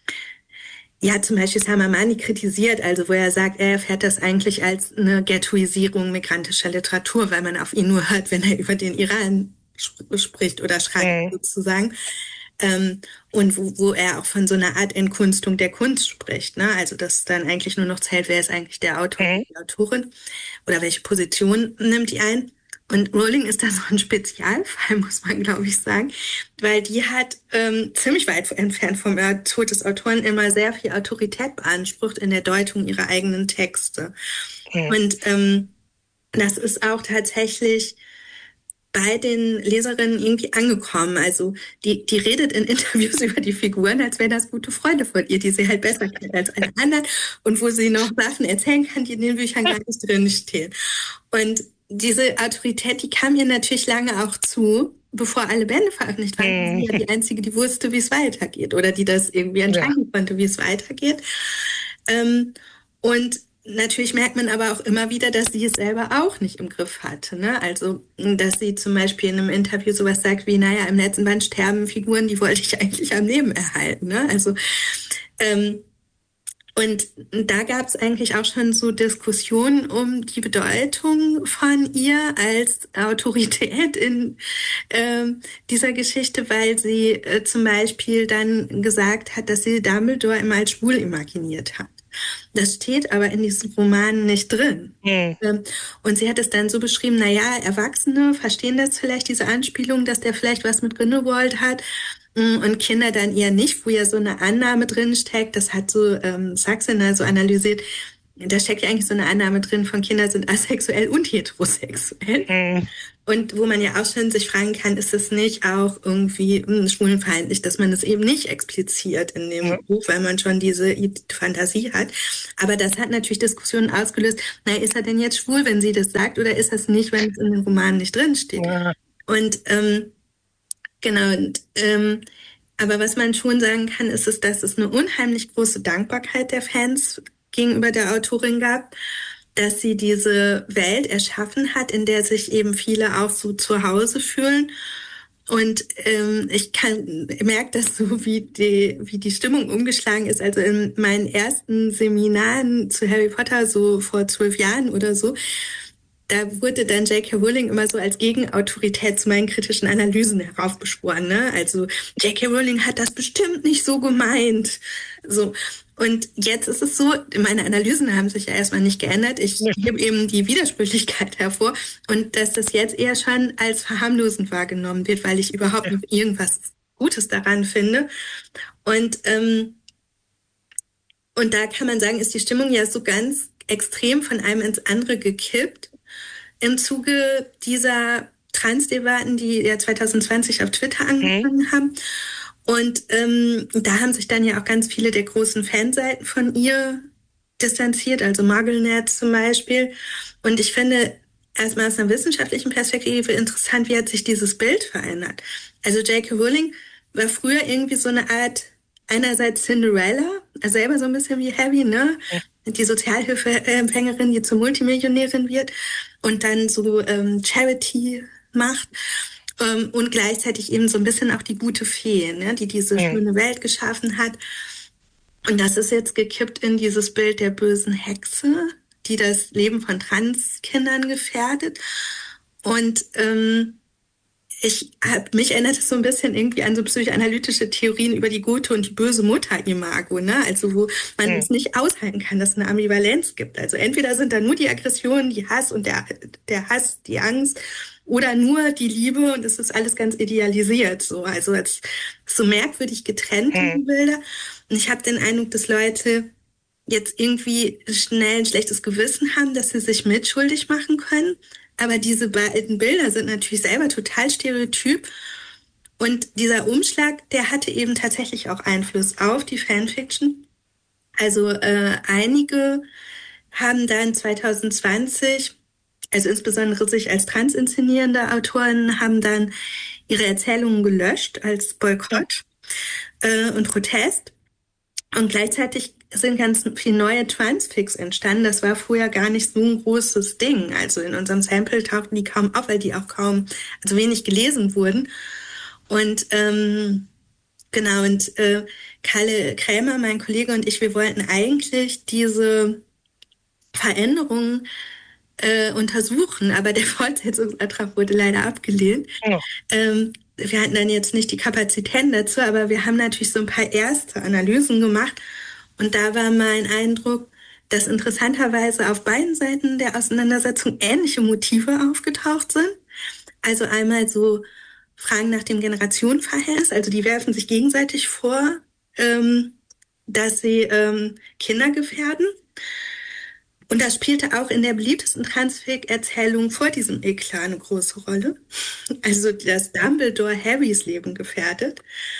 ja zum Beispiel Samamani kritisiert, also wo er sagt, er erfährt das eigentlich als eine Ghettoisierung migrantischer Literatur, weil man auf ihn nur hört, wenn er über den Iran sp- spricht oder schreibt, mhm. sozusagen. Ähm, und wo, wo er auch von so einer Art Entkunstung der Kunst spricht, ne? Also dass dann eigentlich nur noch zählt, wer ist eigentlich der Autor, mhm. die Autorin oder welche Position nimmt die ein. Und Rowling ist da so ein Spezialfall, muss man, glaube ich, sagen, weil die hat ähm, ziemlich weit entfernt vom Tod des Autoren immer sehr viel Autorität beansprucht in der Deutung ihrer eigenen Texte. Mhm. Und ähm, das ist auch tatsächlich bei den Leserinnen irgendwie angekommen. Also die, die redet in Interviews über die Figuren, als wären das gute Freunde von ihr, die sie halt besser kennt als alle anderen und wo sie noch Sachen erzählen kann, die in den Büchern gar nicht drin stehen. Und diese Autorität, die kam ihr natürlich lange auch zu, bevor alle Bände veröffentlicht waren. Sie war die Einzige, die wusste, wie es weitergeht oder die das irgendwie entscheiden ja. konnte, wie es weitergeht. Ähm, und natürlich merkt man aber auch immer wieder, dass sie es selber auch nicht im Griff hatte. Ne? Also, dass sie zum Beispiel in einem Interview sowas sagt wie, naja, im letzten Band sterben Figuren, die wollte ich eigentlich am Leben erhalten. Ne? Also, ähm, und da gab es eigentlich auch schon so Diskussionen um die Bedeutung von ihr als Autorität in äh, dieser Geschichte, weil sie äh, zum Beispiel dann gesagt hat, dass sie Dumbledore immer als schwul imaginiert hat. Das steht aber in diesem Roman nicht drin. Mhm. Ähm, und sie hat es dann so beschrieben, naja, Erwachsene verstehen das vielleicht, diese Anspielung, dass der vielleicht was mit Grindelwald hat. und Kinder dann eher nicht, wo ja so eine Annahme drin steckt. Das hat so ähm, Saxener so analysiert. Da steckt ja eigentlich so eine Annahme drin, von Kinder sind asexuell und heterosexuell. Mhm. Und wo man ja auch schon sich fragen kann, ist es nicht auch irgendwie mh, schwulenfeindlich, dass man es eben nicht expliziert in dem Ja. Buch, weil man schon diese I- Fantasie hat. Aber das hat natürlich Diskussionen ausgelöst. Na, ist er denn jetzt schwul, wenn sie das sagt, oder ist das nicht, wenn es in den Romanen nicht drinsteht? Ja. Und ähm, genau, und, ähm, aber was man schon sagen kann, ist es, dass es eine unheimlich große Dankbarkeit der Fans gegenüber der Autorin gab, dass sie diese Welt erschaffen hat, in der sich eben viele auch so zu Hause fühlen. Und ähm, ich kann merke das so, wie die, wie die Stimmung umgeschlagen ist. Also in meinen ersten Seminaren zu Harry Potter, so vor zwölf Jahren oder so, da wurde dann J K. Rowling immer so als Gegenautorität zu meinen kritischen Analysen heraufbeschworen, ne? Also J K. Rowling hat das bestimmt nicht so gemeint. So. Und jetzt ist es so, meine Analysen haben sich ja erstmal nicht geändert. Ich Nee. hebe eben die Widersprüchlichkeit hervor und dass das jetzt eher schon als verharmlosend wahrgenommen wird, weil ich überhaupt Ja. nicht irgendwas Gutes daran finde. Und, ähm, und da kann man sagen, ist die Stimmung ja so ganz extrem von einem ins andere gekippt im Zuge dieser Transdebatten, die ja zwanzig zwanzig auf Twitter angefangen mhm. haben. Und ähm, da haben sich dann ja auch ganz viele der großen Fanseiten von ihr distanziert, also MuggleNet zum Beispiel. Und ich finde erstmal aus einer wissenschaftlichen Perspektive interessant, wie hat sich dieses Bild verändert. Also J K. Rowling war früher irgendwie so eine Art, einerseits Cinderella, also selber so ein bisschen wie Harry, ne? Die Sozialhilfeempfängerin, die zur Multimillionärin wird und dann so ähm, Charity macht. Ähm, und gleichzeitig eben so ein bisschen auch die gute Fee, ne? Die diese Mhm. schöne Welt geschaffen hat. Und das ist jetzt gekippt in dieses Bild der bösen Hexe, die das Leben von Transkindern gefährdet. Und ähm, ich hab, mich erinnert es so ein bisschen irgendwie an so psychoanalytische Theorien über die gute und die böse Mutter-Imago, ne? Also wo man Mhm. es nicht aushalten kann, dass es eine Ambivalenz gibt. Also entweder sind da nur die Aggressionen, die Hass und der, der Hass, die Angst, oder nur die Liebe und es ist alles ganz idealisiert, so. Also als so merkwürdig getrennt, Mhm. die Bilder. Und ich habe den Eindruck, dass Leute jetzt irgendwie schnell ein schlechtes Gewissen haben, dass sie sich mitschuldig machen können. Aber diese beiden Bilder sind natürlich selber total stereotyp. Und dieser Umschlag, der hatte eben tatsächlich auch Einfluss auf die Fanfiction. Also äh, einige haben dann zwanzig zwanzig, also insbesondere sich als trans inszenierende Autoren, haben dann ihre Erzählungen gelöscht als Boykott äh, und Protest. Und gleichzeitig sind ganz viele neue Transfics entstanden. Das war vorher gar nicht so ein großes Ding. Also in unserem Sample tauchten die kaum auf, weil die auch kaum, also wenig gelesen wurden. Und ähm, genau, und äh, Kalle Krämer, mein Kollege und ich, wir wollten eigentlich diese Veränderungen äh, untersuchen, aber der Fortsetzungsantrag wurde leider abgelehnt. Ja. Ähm, wir hatten dann jetzt nicht die Kapazitäten dazu, aber wir haben natürlich so ein paar erste Analysen gemacht. Und da war mein Eindruck, dass interessanterweise auf beiden Seiten der Auseinandersetzung ähnliche Motive aufgetaucht sind. Also einmal so Fragen nach dem Generationenverhältnis, also die werfen sich gegenseitig vor, ähm, dass sie ähm, Kinder gefährden. Und das spielte auch in der beliebtesten Transfic-Erzählung vor diesem Eklat eine große Rolle. Also, dass Dumbledore Harrys Leben gefährdet.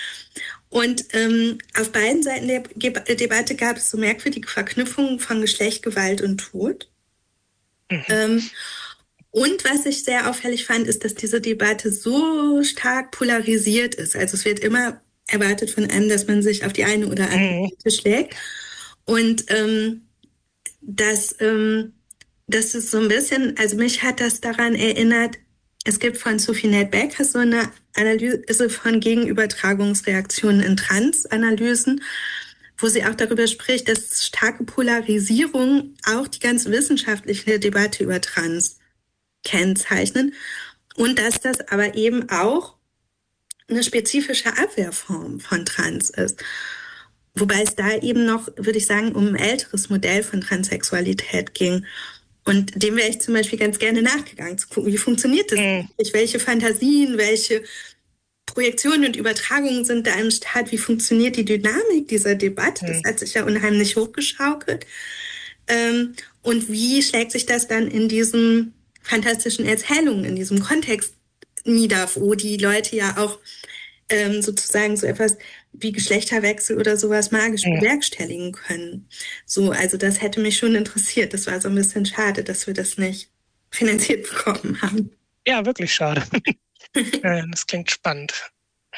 Und ähm, auf beiden Seiten der Ge- Debatte gab es so merkwürdige Verknüpfungen von Geschlecht, Gewalt und Tod. Mhm. Ähm, und was ich sehr auffällig fand, ist, dass diese Debatte so stark polarisiert ist. Also es wird immer erwartet von einem, dass man sich auf die eine oder andere Mhm. Seite schlägt. Und ähm, dass ähm, das ist so ein bisschen, also mich hat das daran erinnert, es gibt von Sophie Nate Becker so eine Analyse von Gegenübertragungsreaktionen in Trans-Analysen, wo sie auch darüber spricht, dass starke Polarisierung auch die ganz wissenschaftliche Debatte über Trans kennzeichnen und dass das aber eben auch eine spezifische Abwehrform von Trans ist. Wobei es da eben noch, würde ich sagen, um ein älteres Modell von Transsexualität ging. Und dem wäre ich zum Beispiel ganz gerne nachgegangen, zu gucken, wie funktioniert das Mhm. eigentlich? Welche Fantasien, welche Projektionen und Übertragungen sind da im Start? Wie funktioniert die Dynamik dieser Debatte? Das Mhm. hat sich ja unheimlich hochgeschaukelt. Ähm, und wie schlägt sich das dann in diesen fantastischen Erzählungen, in diesem Kontext nieder, wo die Leute ja auch ähm, sozusagen so etwas wie Geschlechterwechsel oder sowas magisch Mhm. bewerkstelligen können. So, also das hätte mich schon interessiert. Das war so ein bisschen schade, dass wir das nicht finanziert bekommen haben. Ja, wirklich schade. Äh, Das klingt spannend.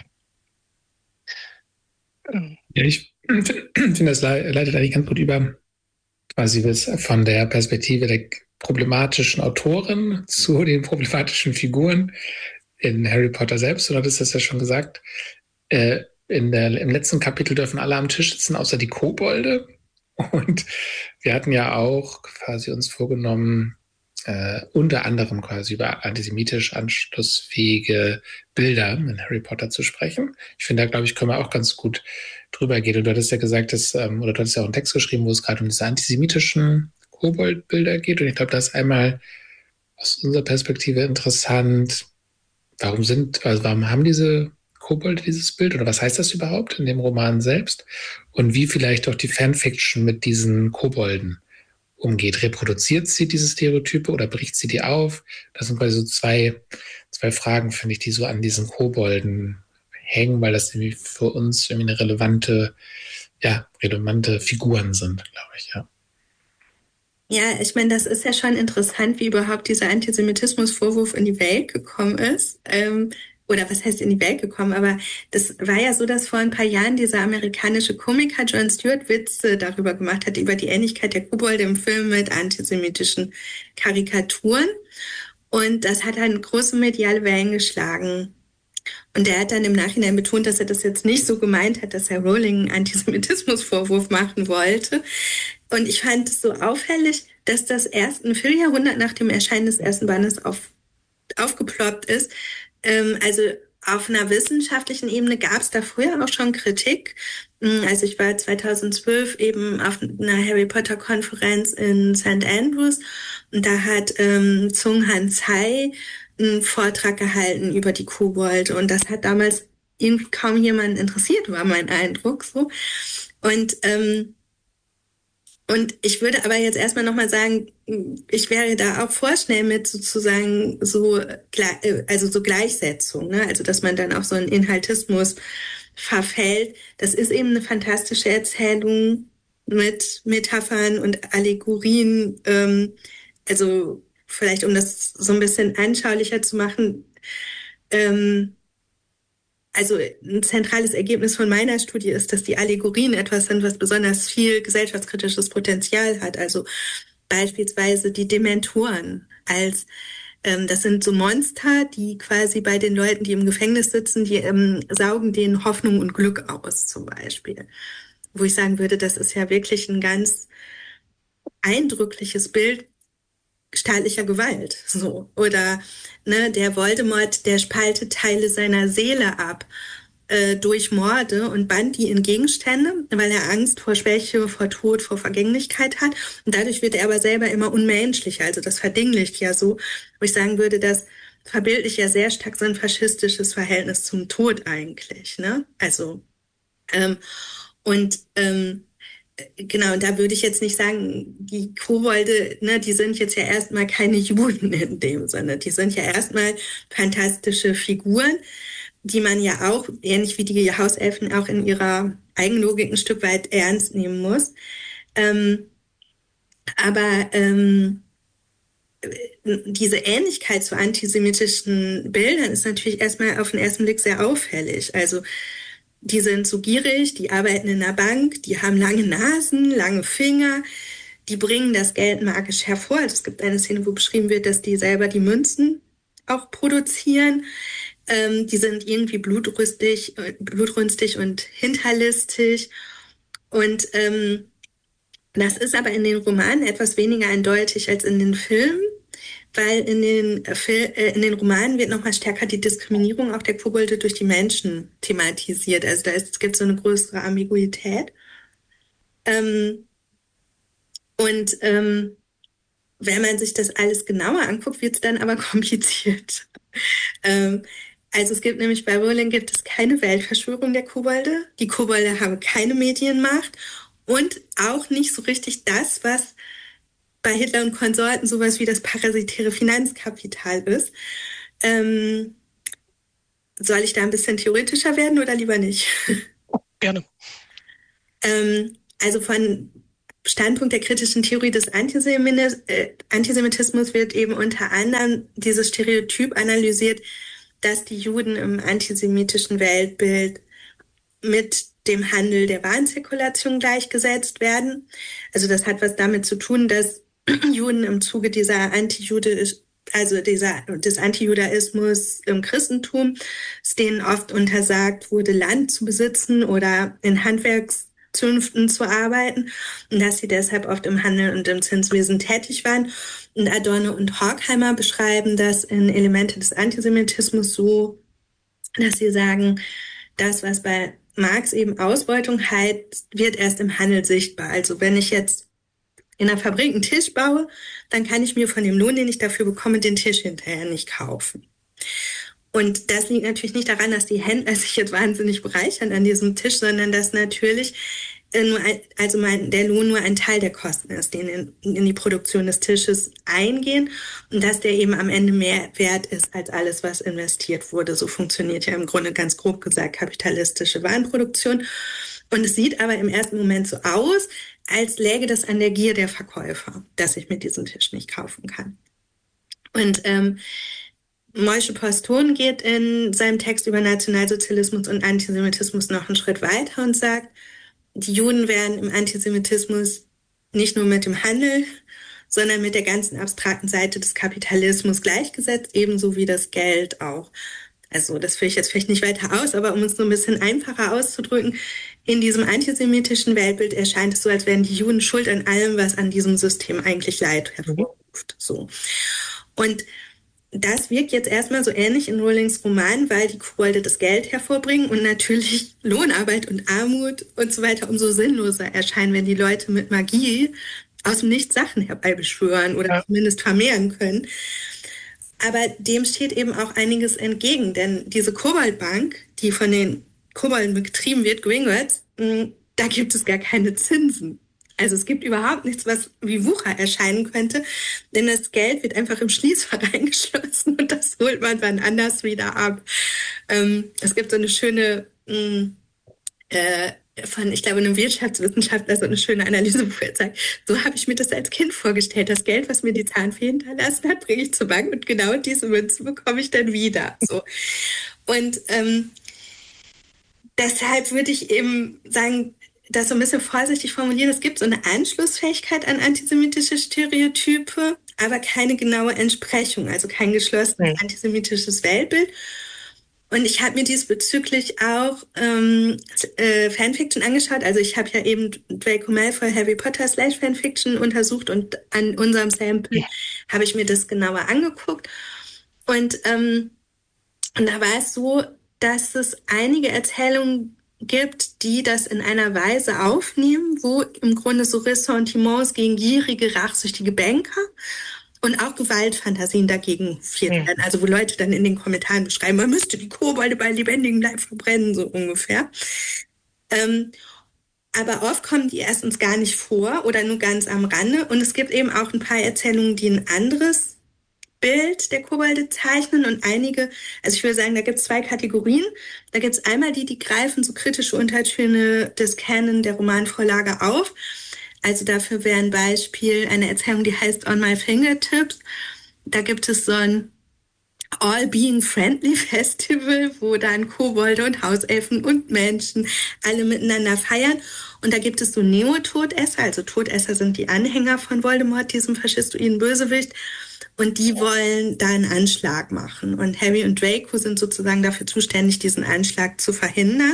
Ähm, Ja, ich finde, das le- leitet eigentlich ganz gut über, quasi bis von der Perspektive der problematischen Autorin zu den problematischen Figuren in Harry Potter selbst. Du hattest das ja schon gesagt. Äh, in der, Im letzten Kapitel dürfen alle am Tisch sitzen, außer die Kobolde. Und wir hatten ja auch quasi uns vorgenommen, äh, unter anderem quasi über antisemitisch anschlussfähige Bilder in Harry Potter zu sprechen. Ich finde, da glaube ich, können wir auch ganz gut drüber gehen. Und du hattest ja gesagt, dass, ähm, oder du hattest ja auch einen Text geschrieben, wo es gerade um diese antisemitischen Koboldbilder geht. Und ich glaube, das ist einmal aus unserer Perspektive interessant. Warum sind, also warum haben diese Kobolde dieses Bild oder was heißt das überhaupt in dem Roman selbst? Und wie vielleicht auch die Fanfiction mit diesen Kobolden umgeht. Reproduziert sie diese Stereotype oder bricht sie die auf? Das sind quasi so zwei, zwei Fragen, finde ich, die so an diesen Kobolden hängen, weil das irgendwie für uns irgendwie eine relevante, ja, relevante Figuren sind, glaube ich, ja. Ja, ich meine, das ist ja schon interessant, wie überhaupt dieser Antisemitismusvorwurf in die Welt gekommen ist. Ähm, oder was heißt in die Welt gekommen? Aber das war ja so, dass vor ein paar Jahren dieser amerikanische Komiker Jon Stewart Witze darüber gemacht hat, über die Ähnlichkeit der Kobolde im Film mit antisemitischen Karikaturen. Und das hat dann große mediale Wellen geschlagen. Und der hat dann im Nachhinein betont, dass er das jetzt nicht so gemeint hat, dass er Rowling einen Antisemitismusvorwurf machen wollte. Und ich fand es so auffällig, dass das erst ein Vierteljahrhundert nach dem Erscheinen des ersten Bandes auf, aufgeploppt ist. Ähm, also auf einer wissenschaftlichen Ebene gab es da früher auch schon Kritik. Also ich war zweitausendzwölf eben auf einer Harry Potter Konferenz in Saint Andrews und da hat ähm, Zhong Han Cai einen Vortrag gehalten über die Kobolde und das hat damals irgendwie kaum jemanden interessiert, war mein Eindruck so. Und ähm, und ich würde aber jetzt erstmal nochmal sagen, ich wäre da auch vorschnell mit sozusagen so, also so Gleichsetzung, ne? Also dass man dann auch so einen Inhaltismus verfällt. Das ist eben eine fantastische Erzählung mit Metaphern und Allegorien. Ähm, also vielleicht, um das so ein bisschen anschaulicher zu machen, ähm, also ein zentrales Ergebnis von meiner Studie ist, dass die Allegorien etwas sind, was besonders viel gesellschaftskritisches Potenzial hat. Also beispielsweise die Dementoren als ähm, das sind so Monster, die quasi bei den Leuten, die im Gefängnis sitzen, die ähm, saugen denen Hoffnung und Glück aus, zum Beispiel. Wo ich sagen würde, das ist ja wirklich ein ganz eindrückliches Bild staatlicher Gewalt, so. Oder, ne, der Voldemort, der spaltet Teile seiner Seele ab äh, durch Morde und band die in Gegenstände, weil er Angst vor Schwäche, vor Tod, vor Vergänglichkeit hat. Und dadurch wird er aber selber immer unmenschlicher. Also das verdinglicht ja so, wo ich sagen würde, das verbildlicht ja sehr stark so ein faschistisches Verhältnis zum Tod eigentlich, ne? Also, ähm, und ähm, genau, und da würde ich jetzt nicht sagen, die Kobolde, ne, die sind jetzt ja erstmal keine Juden in dem Sinne. Die sind ja erstmal fantastische Figuren, die man ja auch, ähnlich wie die Hauselfen, auch in ihrer Eigenlogik ein Stück weit ernst nehmen muss. Ähm, aber ähm, diese Ähnlichkeit zu antisemitischen Bildern ist natürlich erstmal auf den ersten Blick sehr auffällig. Also die sind so gierig, die arbeiten in der Bank, die haben lange Nasen, lange Finger, die bringen das Geld magisch hervor. Also es gibt eine Szene, wo beschrieben wird, dass die selber die Münzen auch produzieren. Ähm, die sind irgendwie blutrünstig, blutrünstig und hinterlistig. Und ähm, das ist aber in den Romanen etwas weniger eindeutig als in den Filmen, weil in den, äh, in den Romanen wird nochmal stärker die Diskriminierung auch der Kobolde durch die Menschen thematisiert. Also da ist, es gibt so eine größere Ambiguität. Ähm, und ähm, wenn man sich das alles genauer anguckt, wird es dann aber kompliziert. ähm, Also es gibt nämlich bei Rowling gibt es keine Weltverschwörung der Kobolde. Die Kobolde haben keine Medienmacht und auch nicht so richtig das, was bei Hitler und Konsorten sowas wie das parasitäre Finanzkapital ist. Ähm, soll ich da ein bisschen theoretischer werden oder lieber nicht? Gerne. ähm, also von Standpunkt der kritischen Theorie des Antisemitis- äh, Antisemitismus wird eben unter anderem dieses Stereotyp analysiert, dass die Juden im antisemitischen Weltbild mit dem Handel der Warenzirkulation gleichgesetzt werden. Also das hat was damit zu tun, dass Juden im Zuge dieser Antijudisch, also dieser, des Antijudaismus im Christentum, es denen oft untersagt wurde, Land zu besitzen oder in Handwerkszünften zu arbeiten und dass sie deshalb oft im Handel und im Zinswesen tätig waren. Und Adorno und Horkheimer beschreiben das in Elemente des Antisemitismus so, dass sie sagen, das, was bei Marx eben Ausbeutung heißt, wird erst im Handel sichtbar. Also wenn ich jetzt in der Fabrik einen Tisch baue, dann kann ich mir von dem Lohn, den ich dafür bekomme, den Tisch hinterher nicht kaufen. Und das liegt natürlich nicht daran, dass die Händler sich jetzt wahnsinnig bereichern an diesem Tisch, sondern dass natürlich nur ein, also mein, der Lohn nur ein Teil der Kosten ist, die in, in die Produktion des Tisches eingehen und dass der eben am Ende mehr wert ist als alles, was investiert wurde. So funktioniert ja im Grunde ganz grob gesagt kapitalistische Warenproduktion. Und es sieht aber im ersten Moment so aus, als läge das an der Gier der Verkäufer, dass ich mir diesen Tisch nicht kaufen kann. Und ähm, Moishe Postun geht in seinem Text über Nationalsozialismus und Antisemitismus noch einen Schritt weiter und sagt, die Juden werden im Antisemitismus nicht nur mit dem Handel, sondern mit der ganzen abstrakten Seite des Kapitalismus gleichgesetzt, ebenso wie das Geld auch. Also das führe ich jetzt vielleicht nicht weiter aus, aber um es so ein bisschen einfacher auszudrücken, in diesem antisemitischen Weltbild erscheint es so, als wären die Juden schuld an allem, was an diesem System eigentlich Leid hervorruft. So. Und das wirkt jetzt erstmal so ähnlich in Rowlings Roman, weil die Kobolde das Geld hervorbringen und natürlich Lohnarbeit und Armut und so weiter umso sinnloser erscheinen, wenn die Leute mit Magie aus dem Nichts Sachen herbeibeschwören oder ja. zumindest vermehren können. Aber dem steht eben auch einiges entgegen, denn diese Koboldbank, die von den Kobolden betrieben wird, Gringotts, da gibt es gar keine Zinsen. Also es gibt überhaupt nichts, was wie Wucher erscheinen könnte, denn das Geld wird einfach im Schließfach eingeschlossen und das holt man dann anders wieder ab. Ähm, es gibt so eine schöne, mh, äh, von, ich glaube, einem Wirtschaftswissenschaftler so eine schöne Analyse, wo er sagt, so habe ich mir das als Kind vorgestellt. Das Geld, was mir die Zahnfee hinterlassen hat, bringe ich zur Bank und genau diese Münze bekomme ich dann wieder. So. Und ähm, deshalb würde ich eben sagen, das so ein bisschen vorsichtig formulieren, es gibt so eine Anschlussfähigkeit an antisemitische Stereotype, aber keine genaue Entsprechung, also kein geschlossenes mhm. antisemitisches Weltbild. Und ich habe mir diesbezüglich auch ähm, äh, Fanfiction angeschaut. Also ich habe ja eben Draco Malfoy Harry Potter slash Fanfiction untersucht und an unserem Sample ja. habe ich mir das genauer angeguckt. Und, ähm, und da war es so, dass es einige Erzählungen gibt, die das in einer Weise aufnehmen, wo im Grunde so Ressentiments gegen gierige, rachsüchtige Banker und auch Gewaltfantasien dagegen viel werden. Mhm. Also wo Leute dann in den Kommentaren beschreiben, man müsste die Kobolde bei lebendigem Leib verbrennen, so ungefähr. Ähm, aber oft kommen die erstens gar nicht vor oder nur ganz am Rande. Und es gibt eben auch ein paar Erzählungen, die ein anderes Bild der Kobolde zeichnen und einige, also ich würde sagen, da gibt es zwei Kategorien. Da gibt es einmal die, die greifen so kritische Untertöne des Canon der Romanvorlage auf. Also dafür wäre ein Beispiel eine Erzählung, die heißt On My Fingertips. Da gibt es so ein All-Being-Friendly Festival, wo dann Kobolde und Hauselfen und Menschen alle miteinander feiern. Und da gibt es so Neo-Todesser, also Todesser sind die Anhänger von Voldemort, diesem faschistoiden Bösewicht. Und die wollen da einen Anschlag machen. Und Harry und Draco sind sozusagen dafür zuständig, diesen Anschlag zu verhindern.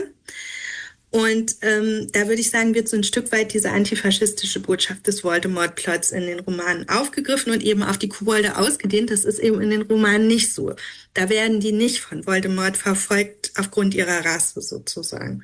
Und ähm, da würde ich sagen, wird so ein Stück weit diese antifaschistische Botschaft des Voldemort-Plots in den Romanen aufgegriffen und eben auf die Kobolde ausgedehnt. Das ist eben in den Romanen nicht so. Da werden die nicht von Voldemort verfolgt aufgrund ihrer Rasse sozusagen.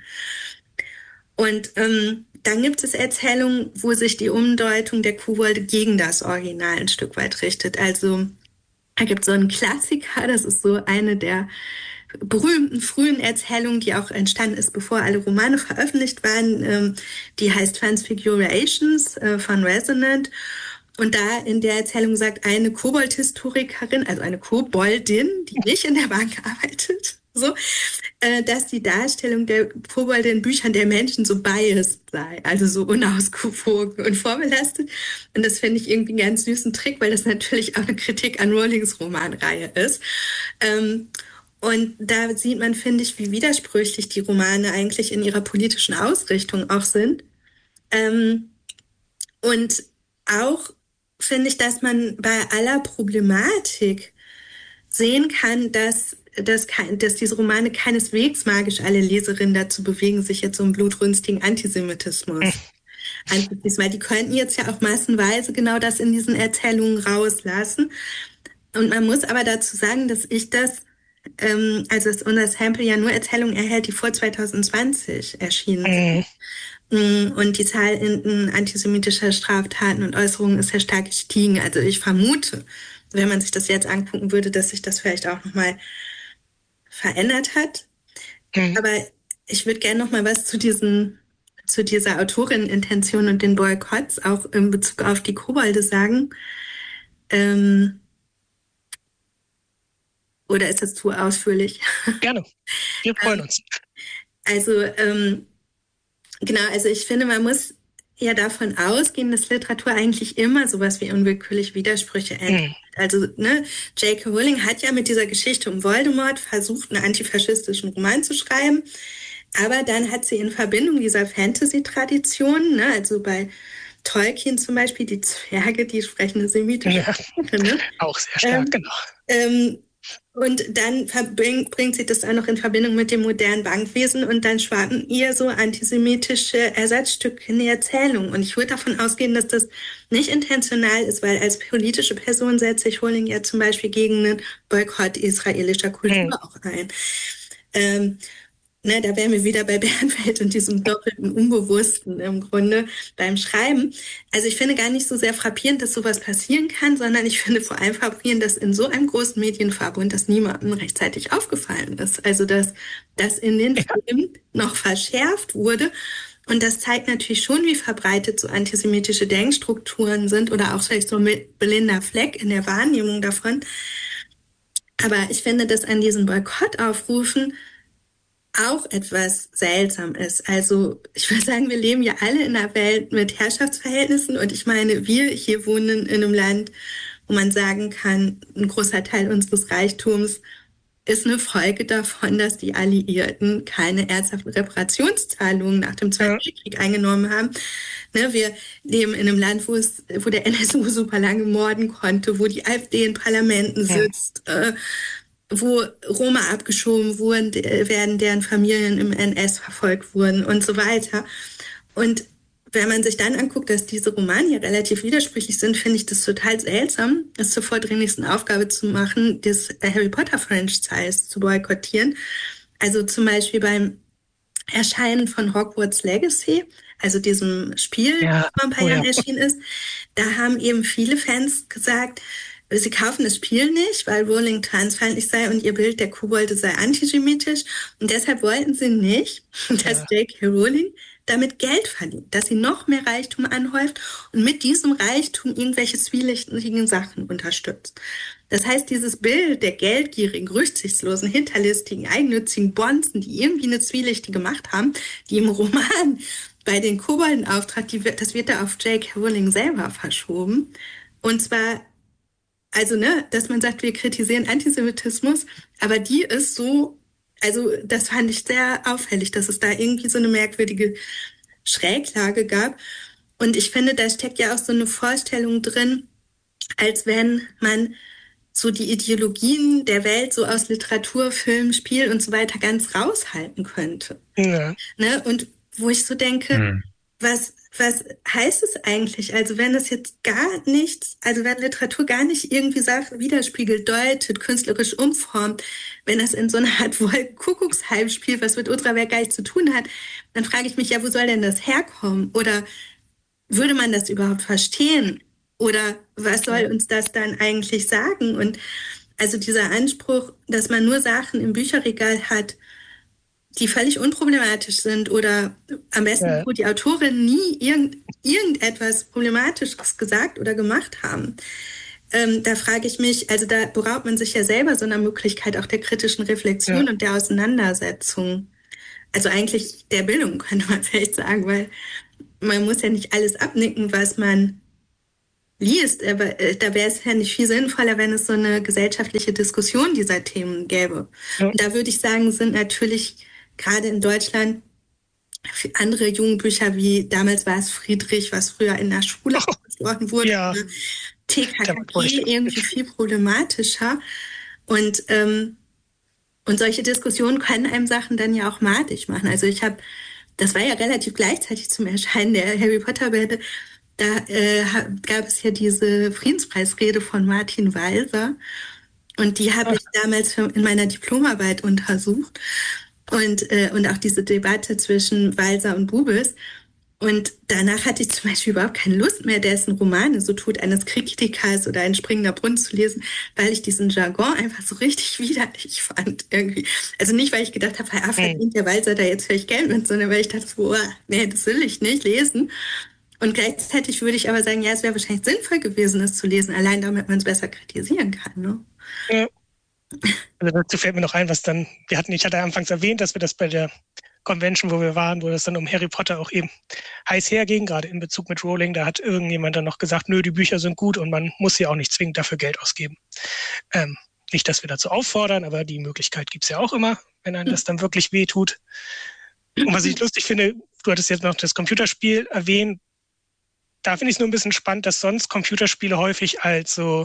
Und ähm, dann gibt es Erzählungen, wo sich die Umdeutung der Kobolde gegen das Original ein Stück weit richtet. Also da gibt es so einen Klassiker, das ist so eine der berühmten frühen Erzählung, die auch entstanden ist, bevor alle Romane veröffentlicht waren. Ähm, die heißt Transfigurations äh, von Resonant. Und da in der Erzählung sagt eine Kobold-Historikerin, also eine Koboldin, die nicht in der Bank arbeitet, so, äh, dass die Darstellung der Kobolde in Büchern der Menschen so biased sei, also so unausgewogen und vorbelastet. Und das finde ich irgendwie einen ganz süßen Trick, weil das natürlich auch eine Kritik an Rowlings Romanreihe ist. Ähm, und da sieht man, finde ich, wie widersprüchlich die Romane eigentlich in ihrer politischen Ausrichtung auch sind. Ähm, und auch finde ich, dass man bei aller Problematik sehen kann, dass, dass, dass diese Romane keineswegs magisch alle Leserinnen dazu bewegen, sich jetzt so einen blutrünstigen Antisemitismus anzuschließen. Weil die könnten jetzt ja auch massenweise genau das in diesen Erzählungen rauslassen. Und man muss aber dazu sagen, dass ich das, ähm, also dass unser Sample ja nur Erzählungen erhält, die vor zwanzig zwanzig erschienen sind. Mhm. Und die Zahl in antisemitischer Straftaten und Äußerungen ist ja stark gestiegen. Also ich vermute, wenn man sich das jetzt angucken würde, dass sich das vielleicht auch nochmal verändert hat. Mhm. Aber ich würde gerne nochmal was zu diesen, zu dieser Autorin-Intention und den Boykotts auch in Bezug auf die Kobolde sagen. Ähm, oder ist das zu ausführlich? Gerne. Wir freuen uns. Also, ähm, genau, also ich finde, man muss ja davon ausgehen, dass Literatur eigentlich immer sowas wie unwillkürlich Widersprüche enthält. Mhm. Also, ne, J K. Rowling hat ja mit dieser Geschichte um Voldemort versucht, einen antifaschistischen Roman zu schreiben. Aber dann hat sie in Verbindung dieser Fantasy-Tradition, ne, also bei Tolkien zum Beispiel, die Zwerge, die sprechen eine semitische Sprache, ja, ne? Auch sehr stark, ähm, genau. Ähm, Und dann bringt, bringt sie das auch noch in Verbindung mit dem modernen Bankwesen und dann schwappen ihr so antisemitische Ersatzstücke in die Erzählung. Und ich würde davon ausgehen, dass das nicht intentional ist, weil als politische Person setzt sich Rowling ja zum Beispiel gegen einen Boykott israelischer Kultur mhm. auch ein. Ähm, Ne, da wären wir wieder bei Bernfeld und diesem doppelten Unbewussten im Grunde beim Schreiben. Also ich finde gar nicht so sehr frappierend, dass sowas passieren kann, sondern ich finde vor allem frappierend, dass in so einem großen Medienverbund das niemandem rechtzeitig aufgefallen ist. Also dass das in den Filmen noch verschärft wurde. Und das zeigt natürlich schon, wie verbreitet so antisemitische Denkstrukturen sind oder auch vielleicht so mit Belinda Fleck in der Wahrnehmung davon. Aber ich finde, dass an diesen Boykottaufrufen auch etwas seltsam ist. Also ich würde sagen, wir leben ja alle in einer Welt mit Herrschaftsverhältnissen und ich meine, wir hier wohnen in einem Land, wo man sagen kann, ein großer Teil unseres Reichtums ist eine Folge davon, dass die Alliierten keine ernsthaften Reparationszahlungen nach dem Zweiten Weltkrieg ja. eingenommen haben. Ne, wir leben in einem Land, wo es, wo der N S U super lange morden konnte, wo die AfD in Parlamenten sitzt, ja. äh, wo Roma abgeschoben wurden, werden deren Familien im N S verfolgt wurden und so weiter. Und wenn man sich dann anguckt, dass diese Romane ja relativ widersprüchlich sind, finde ich das total seltsam, es zur vordringlichsten Aufgabe zu machen, das Harry Potter Franchise zu boykottieren. Also zum Beispiel beim Erscheinen von Hogwarts Legacy, also diesem Spiel, ja. das vor ein paar oh, Jahren ja. erschienen ist, da haben eben viele Fans gesagt, sie kaufen das Spiel nicht, weil Rowling transfeindlich sei und ihr Bild der Kobolde sei antisemitisch. Und deshalb wollten sie nicht, dass ja. J K. Rowling damit Geld verdient, dass sie noch mehr Reichtum anhäuft und mit diesem Reichtum irgendwelche zwielichtigen Sachen unterstützt. Das heißt, dieses Bild der geldgierigen, rücksichtslosen, hinterlistigen, eigennützigen Bonzen, die irgendwie eine zwielichtige Macht haben, die im Roman bei den Kobolden auftrat, die wird, das wird da auf J K. Rowling selber verschoben. Und zwar Also, ne, dass man sagt, wir kritisieren Antisemitismus, aber die ist so, also das fand ich sehr auffällig, dass es da irgendwie so eine merkwürdige Schräglage gab. Und ich finde, da steckt ja auch so eine Vorstellung drin, als wenn man so die Ideologien der Welt so aus Literatur, Film, Spiel und so weiter ganz raushalten könnte. Ja. Ne? Und wo ich so denke, hm. was Was heißt es eigentlich? Also wenn das jetzt gar nichts, also wenn Literatur gar nicht irgendwie Sachen widerspiegelt, deutet, künstlerisch umformt, wenn das in so einer Art Wolkenkuckucksheimspiel, was mit unserer Welt gar nichts zu tun hat, dann frage ich mich ja, wo soll denn das herkommen? Oder würde man das überhaupt verstehen? Oder was soll uns das dann eigentlich sagen? Und Also dieser Anspruch, dass man nur Sachen im Bücherregal hat, die völlig unproblematisch sind oder am besten, Ja. wo die Autorin nie irgend, irgendetwas Problematisches gesagt oder gemacht haben. Ähm, da frage ich mich, also da beraubt man sich ja selber so einer Möglichkeit auch der kritischen Reflexion Ja. und der Auseinandersetzung. Also eigentlich der Bildung, könnte man vielleicht sagen, weil man muss ja nicht alles abnicken, was man liest, aber äh, da wäre es ja nicht viel sinnvoller, wenn es so eine gesellschaftliche Diskussion dieser Themen gäbe. Ja. Und da würde ich sagen, sind natürlich gerade in Deutschland andere Jugendbücher wie, damals war es Friedrich, was früher in der Schule Oh, gesprochen wurde, ja. oder Da T K K brauche ich G irgendwie viel problematischer. Und, ähm, und solche Diskussionen können einem Sachen dann ja auch madig machen. Also ich habe, das war ja relativ gleichzeitig zum Erscheinen der Harry Potter Bände, da äh, gab es ja diese Friedenspreisrede von Martin Walser und die habe ich damals für, in meiner Diplomarbeit untersucht und, äh, und auch diese Debatte zwischen Walser und Bubis. Und danach hatte ich zum Beispiel überhaupt keine Lust mehr, dessen Romane, so Tod eines Kritikers oder Ein springender Brunnen zu lesen, weil ich diesen Jargon einfach so richtig widerlich fand irgendwie. Also nicht, weil ich gedacht habe, ah, verdient der Walser da jetzt vielleicht Geld mit, sondern weil ich dachte, boah, nee, das will ich nicht lesen. Und gleichzeitig würde ich aber sagen, ja, es wäre wahrscheinlich sinnvoll gewesen, es zu lesen, allein damit man es besser kritisieren kann. Ne? Ja. Also dazu fällt mir noch ein, was dann, wir hatten, ich hatte anfangs erwähnt, dass wir das bei der Convention, wo wir waren, wo das dann um Harry Potter auch eben heiß herging, gerade in Bezug mit Rowling, da hat irgendjemand dann noch gesagt, nö, die Bücher sind gut und man muss sie auch nicht zwingend dafür Geld ausgeben. Ähm, nicht, dass wir dazu auffordern, aber die Möglichkeit gibt's ja auch immer, wenn einem das dann wirklich wehtut. Und was ich lustig finde, du hattest jetzt noch das Computerspiel erwähnt, da finde ich es nur ein bisschen spannend, dass sonst Computerspiele häufig als so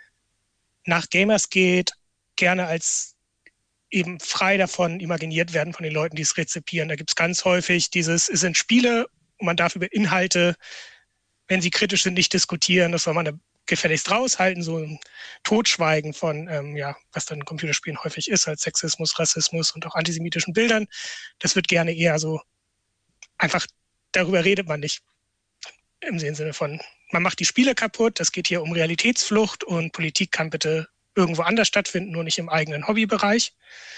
nach Gamers geht, gerne als eben frei davon imaginiert werden von den Leuten, die es rezipieren. Da gibt es ganz häufig dieses, es sind Spiele und man darf über Inhalte, wenn sie kritisch sind, nicht diskutieren. Das soll man da gefälligst raushalten, so ein Totschweigen von, ähm, ja, was dann in Computerspielen häufig ist, als Sexismus, Rassismus und auch antisemitischen Bildern. Das wird gerne eher so einfach, darüber redet man nicht. Im Sinne von, man macht die Spiele kaputt, das geht hier um Realitätsflucht und Politik kann bitte irgendwo anders stattfinden, nur nicht im eigenen Hobbybereich.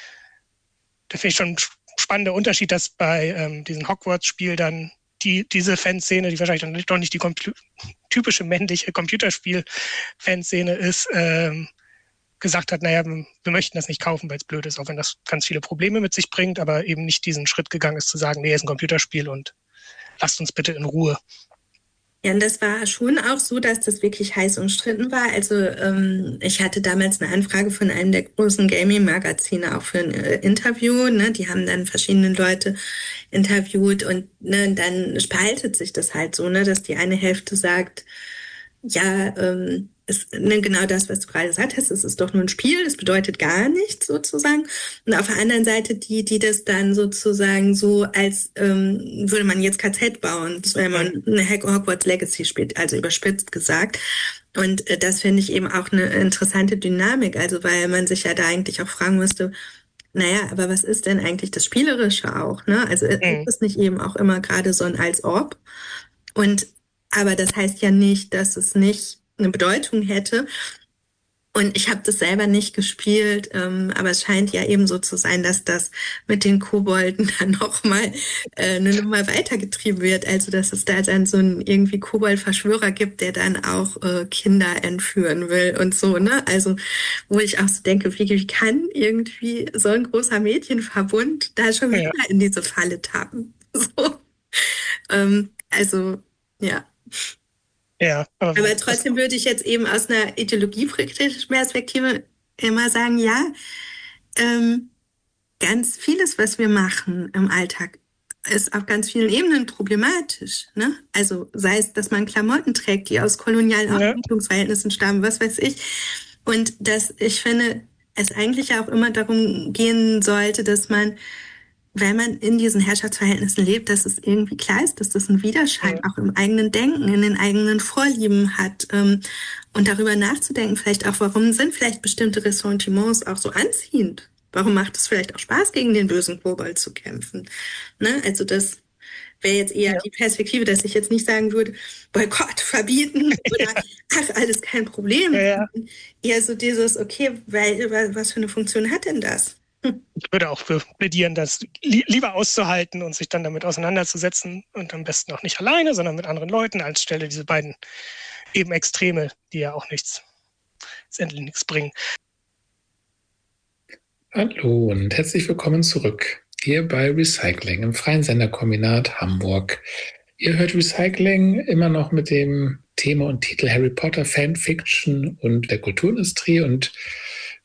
Da finde ich schon ein spannender Unterschied, dass bei ähm, diesem Hogwarts-Spiel dann die, diese Fanszene, die wahrscheinlich dann doch nicht die kompl- typische männliche Computerspiel-Fanszene ist, ähm, gesagt hat, naja, wir möchten das nicht kaufen, weil es blöd ist, auch wenn das ganz viele Probleme mit sich bringt, aber eben nicht diesen Schritt gegangen ist, zu sagen, nee, es ist ein Computerspiel und lasst uns bitte in Ruhe. Ja, und das war schon auch so, dass das wirklich heiß umstritten war. Also ähm, ich hatte damals eine Anfrage von einem der großen Gaming-Magazine auch für ein äh, Interview. Ne? Die haben dann verschiedene Leute interviewt und ne, dann spaltet sich das halt so, ne, dass die eine Hälfte sagt, ja, ähm, ist ne, genau das, was du gerade gesagt hast, es ist doch nur ein Spiel, das bedeutet gar nichts sozusagen. Und auf der anderen Seite die, die das dann sozusagen so als ähm, würde man jetzt K Z bauen, wenn man eine Hogwarts Legacy spielt, also überspitzt gesagt. Und äh, das finde ich eben auch eine interessante Dynamik, also weil man sich ja da eigentlich auch fragen müsste, naja, aber was ist denn eigentlich das Spielerische auch, ne? Also ist Mhm. es nicht eben auch immer gerade so ein als ob? Und aber das heißt ja nicht, dass es nicht eine Bedeutung hätte. Und ich habe das selber nicht gespielt, ähm, aber es scheint ja eben so zu sein, dass das mit den Kobolden dann nochmal äh, eine Nummer weitergetrieben wird. Also dass es da dann so einen irgendwie Kobold-Verschwörer gibt, der dann auch äh, Kinder entführen will und so, ne? Also wo ich auch so denke, wie, wie kann irgendwie so ein großer Mädchenverbund da schon wieder Ja. in diese Falle tappen? So. Ähm, also, ja. Ja, aber, Aber trotzdem würde ich jetzt eben aus einer ideologiekritischen Perspektive immer sagen, ja, ähm, ganz vieles, was wir machen im Alltag, ist auf ganz vielen Ebenen problematisch. Ne? Also sei es, dass man Klamotten trägt, die aus kolonialen Ja. Ausbildungsverhältnissen stammen, was weiß ich. Und dass ich finde, es eigentlich auch immer darum gehen sollte, dass man, wenn man in diesen Herrschaftsverhältnissen lebt, dass es irgendwie klar ist, dass das einen Widerschein Ja. auch im eigenen Denken, in den eigenen Vorlieben hat. Ähm, und darüber nachzudenken, vielleicht auch, warum sind vielleicht bestimmte Ressentiments auch so anziehend? Warum macht es vielleicht auch Spaß, gegen den bösen Kobold zu kämpfen? Ne? Also das wäre jetzt eher Ja. die Perspektive, dass ich jetzt nicht sagen würde, Boykott, verbieten oder ach, alles kein Problem. Ja, ja. Eher so dieses, okay, weil, weil, was für eine Funktion hat denn das? Ich würde auch für plädieren, das li lieber auszuhalten und sich dann damit auseinanderzusetzen und am besten auch nicht alleine, sondern mit anderen Leuten, als stelle diese beiden eben Extreme, die ja auch nichts, letztendlich nichts bringen. Hallo und herzlich willkommen zurück hier bei Recycling im Freien Senderkombinat Hamburg. Ihr hört Recycling immer noch mit dem Thema und Titel Harry Potter Fanfiction und der Kulturindustrie, und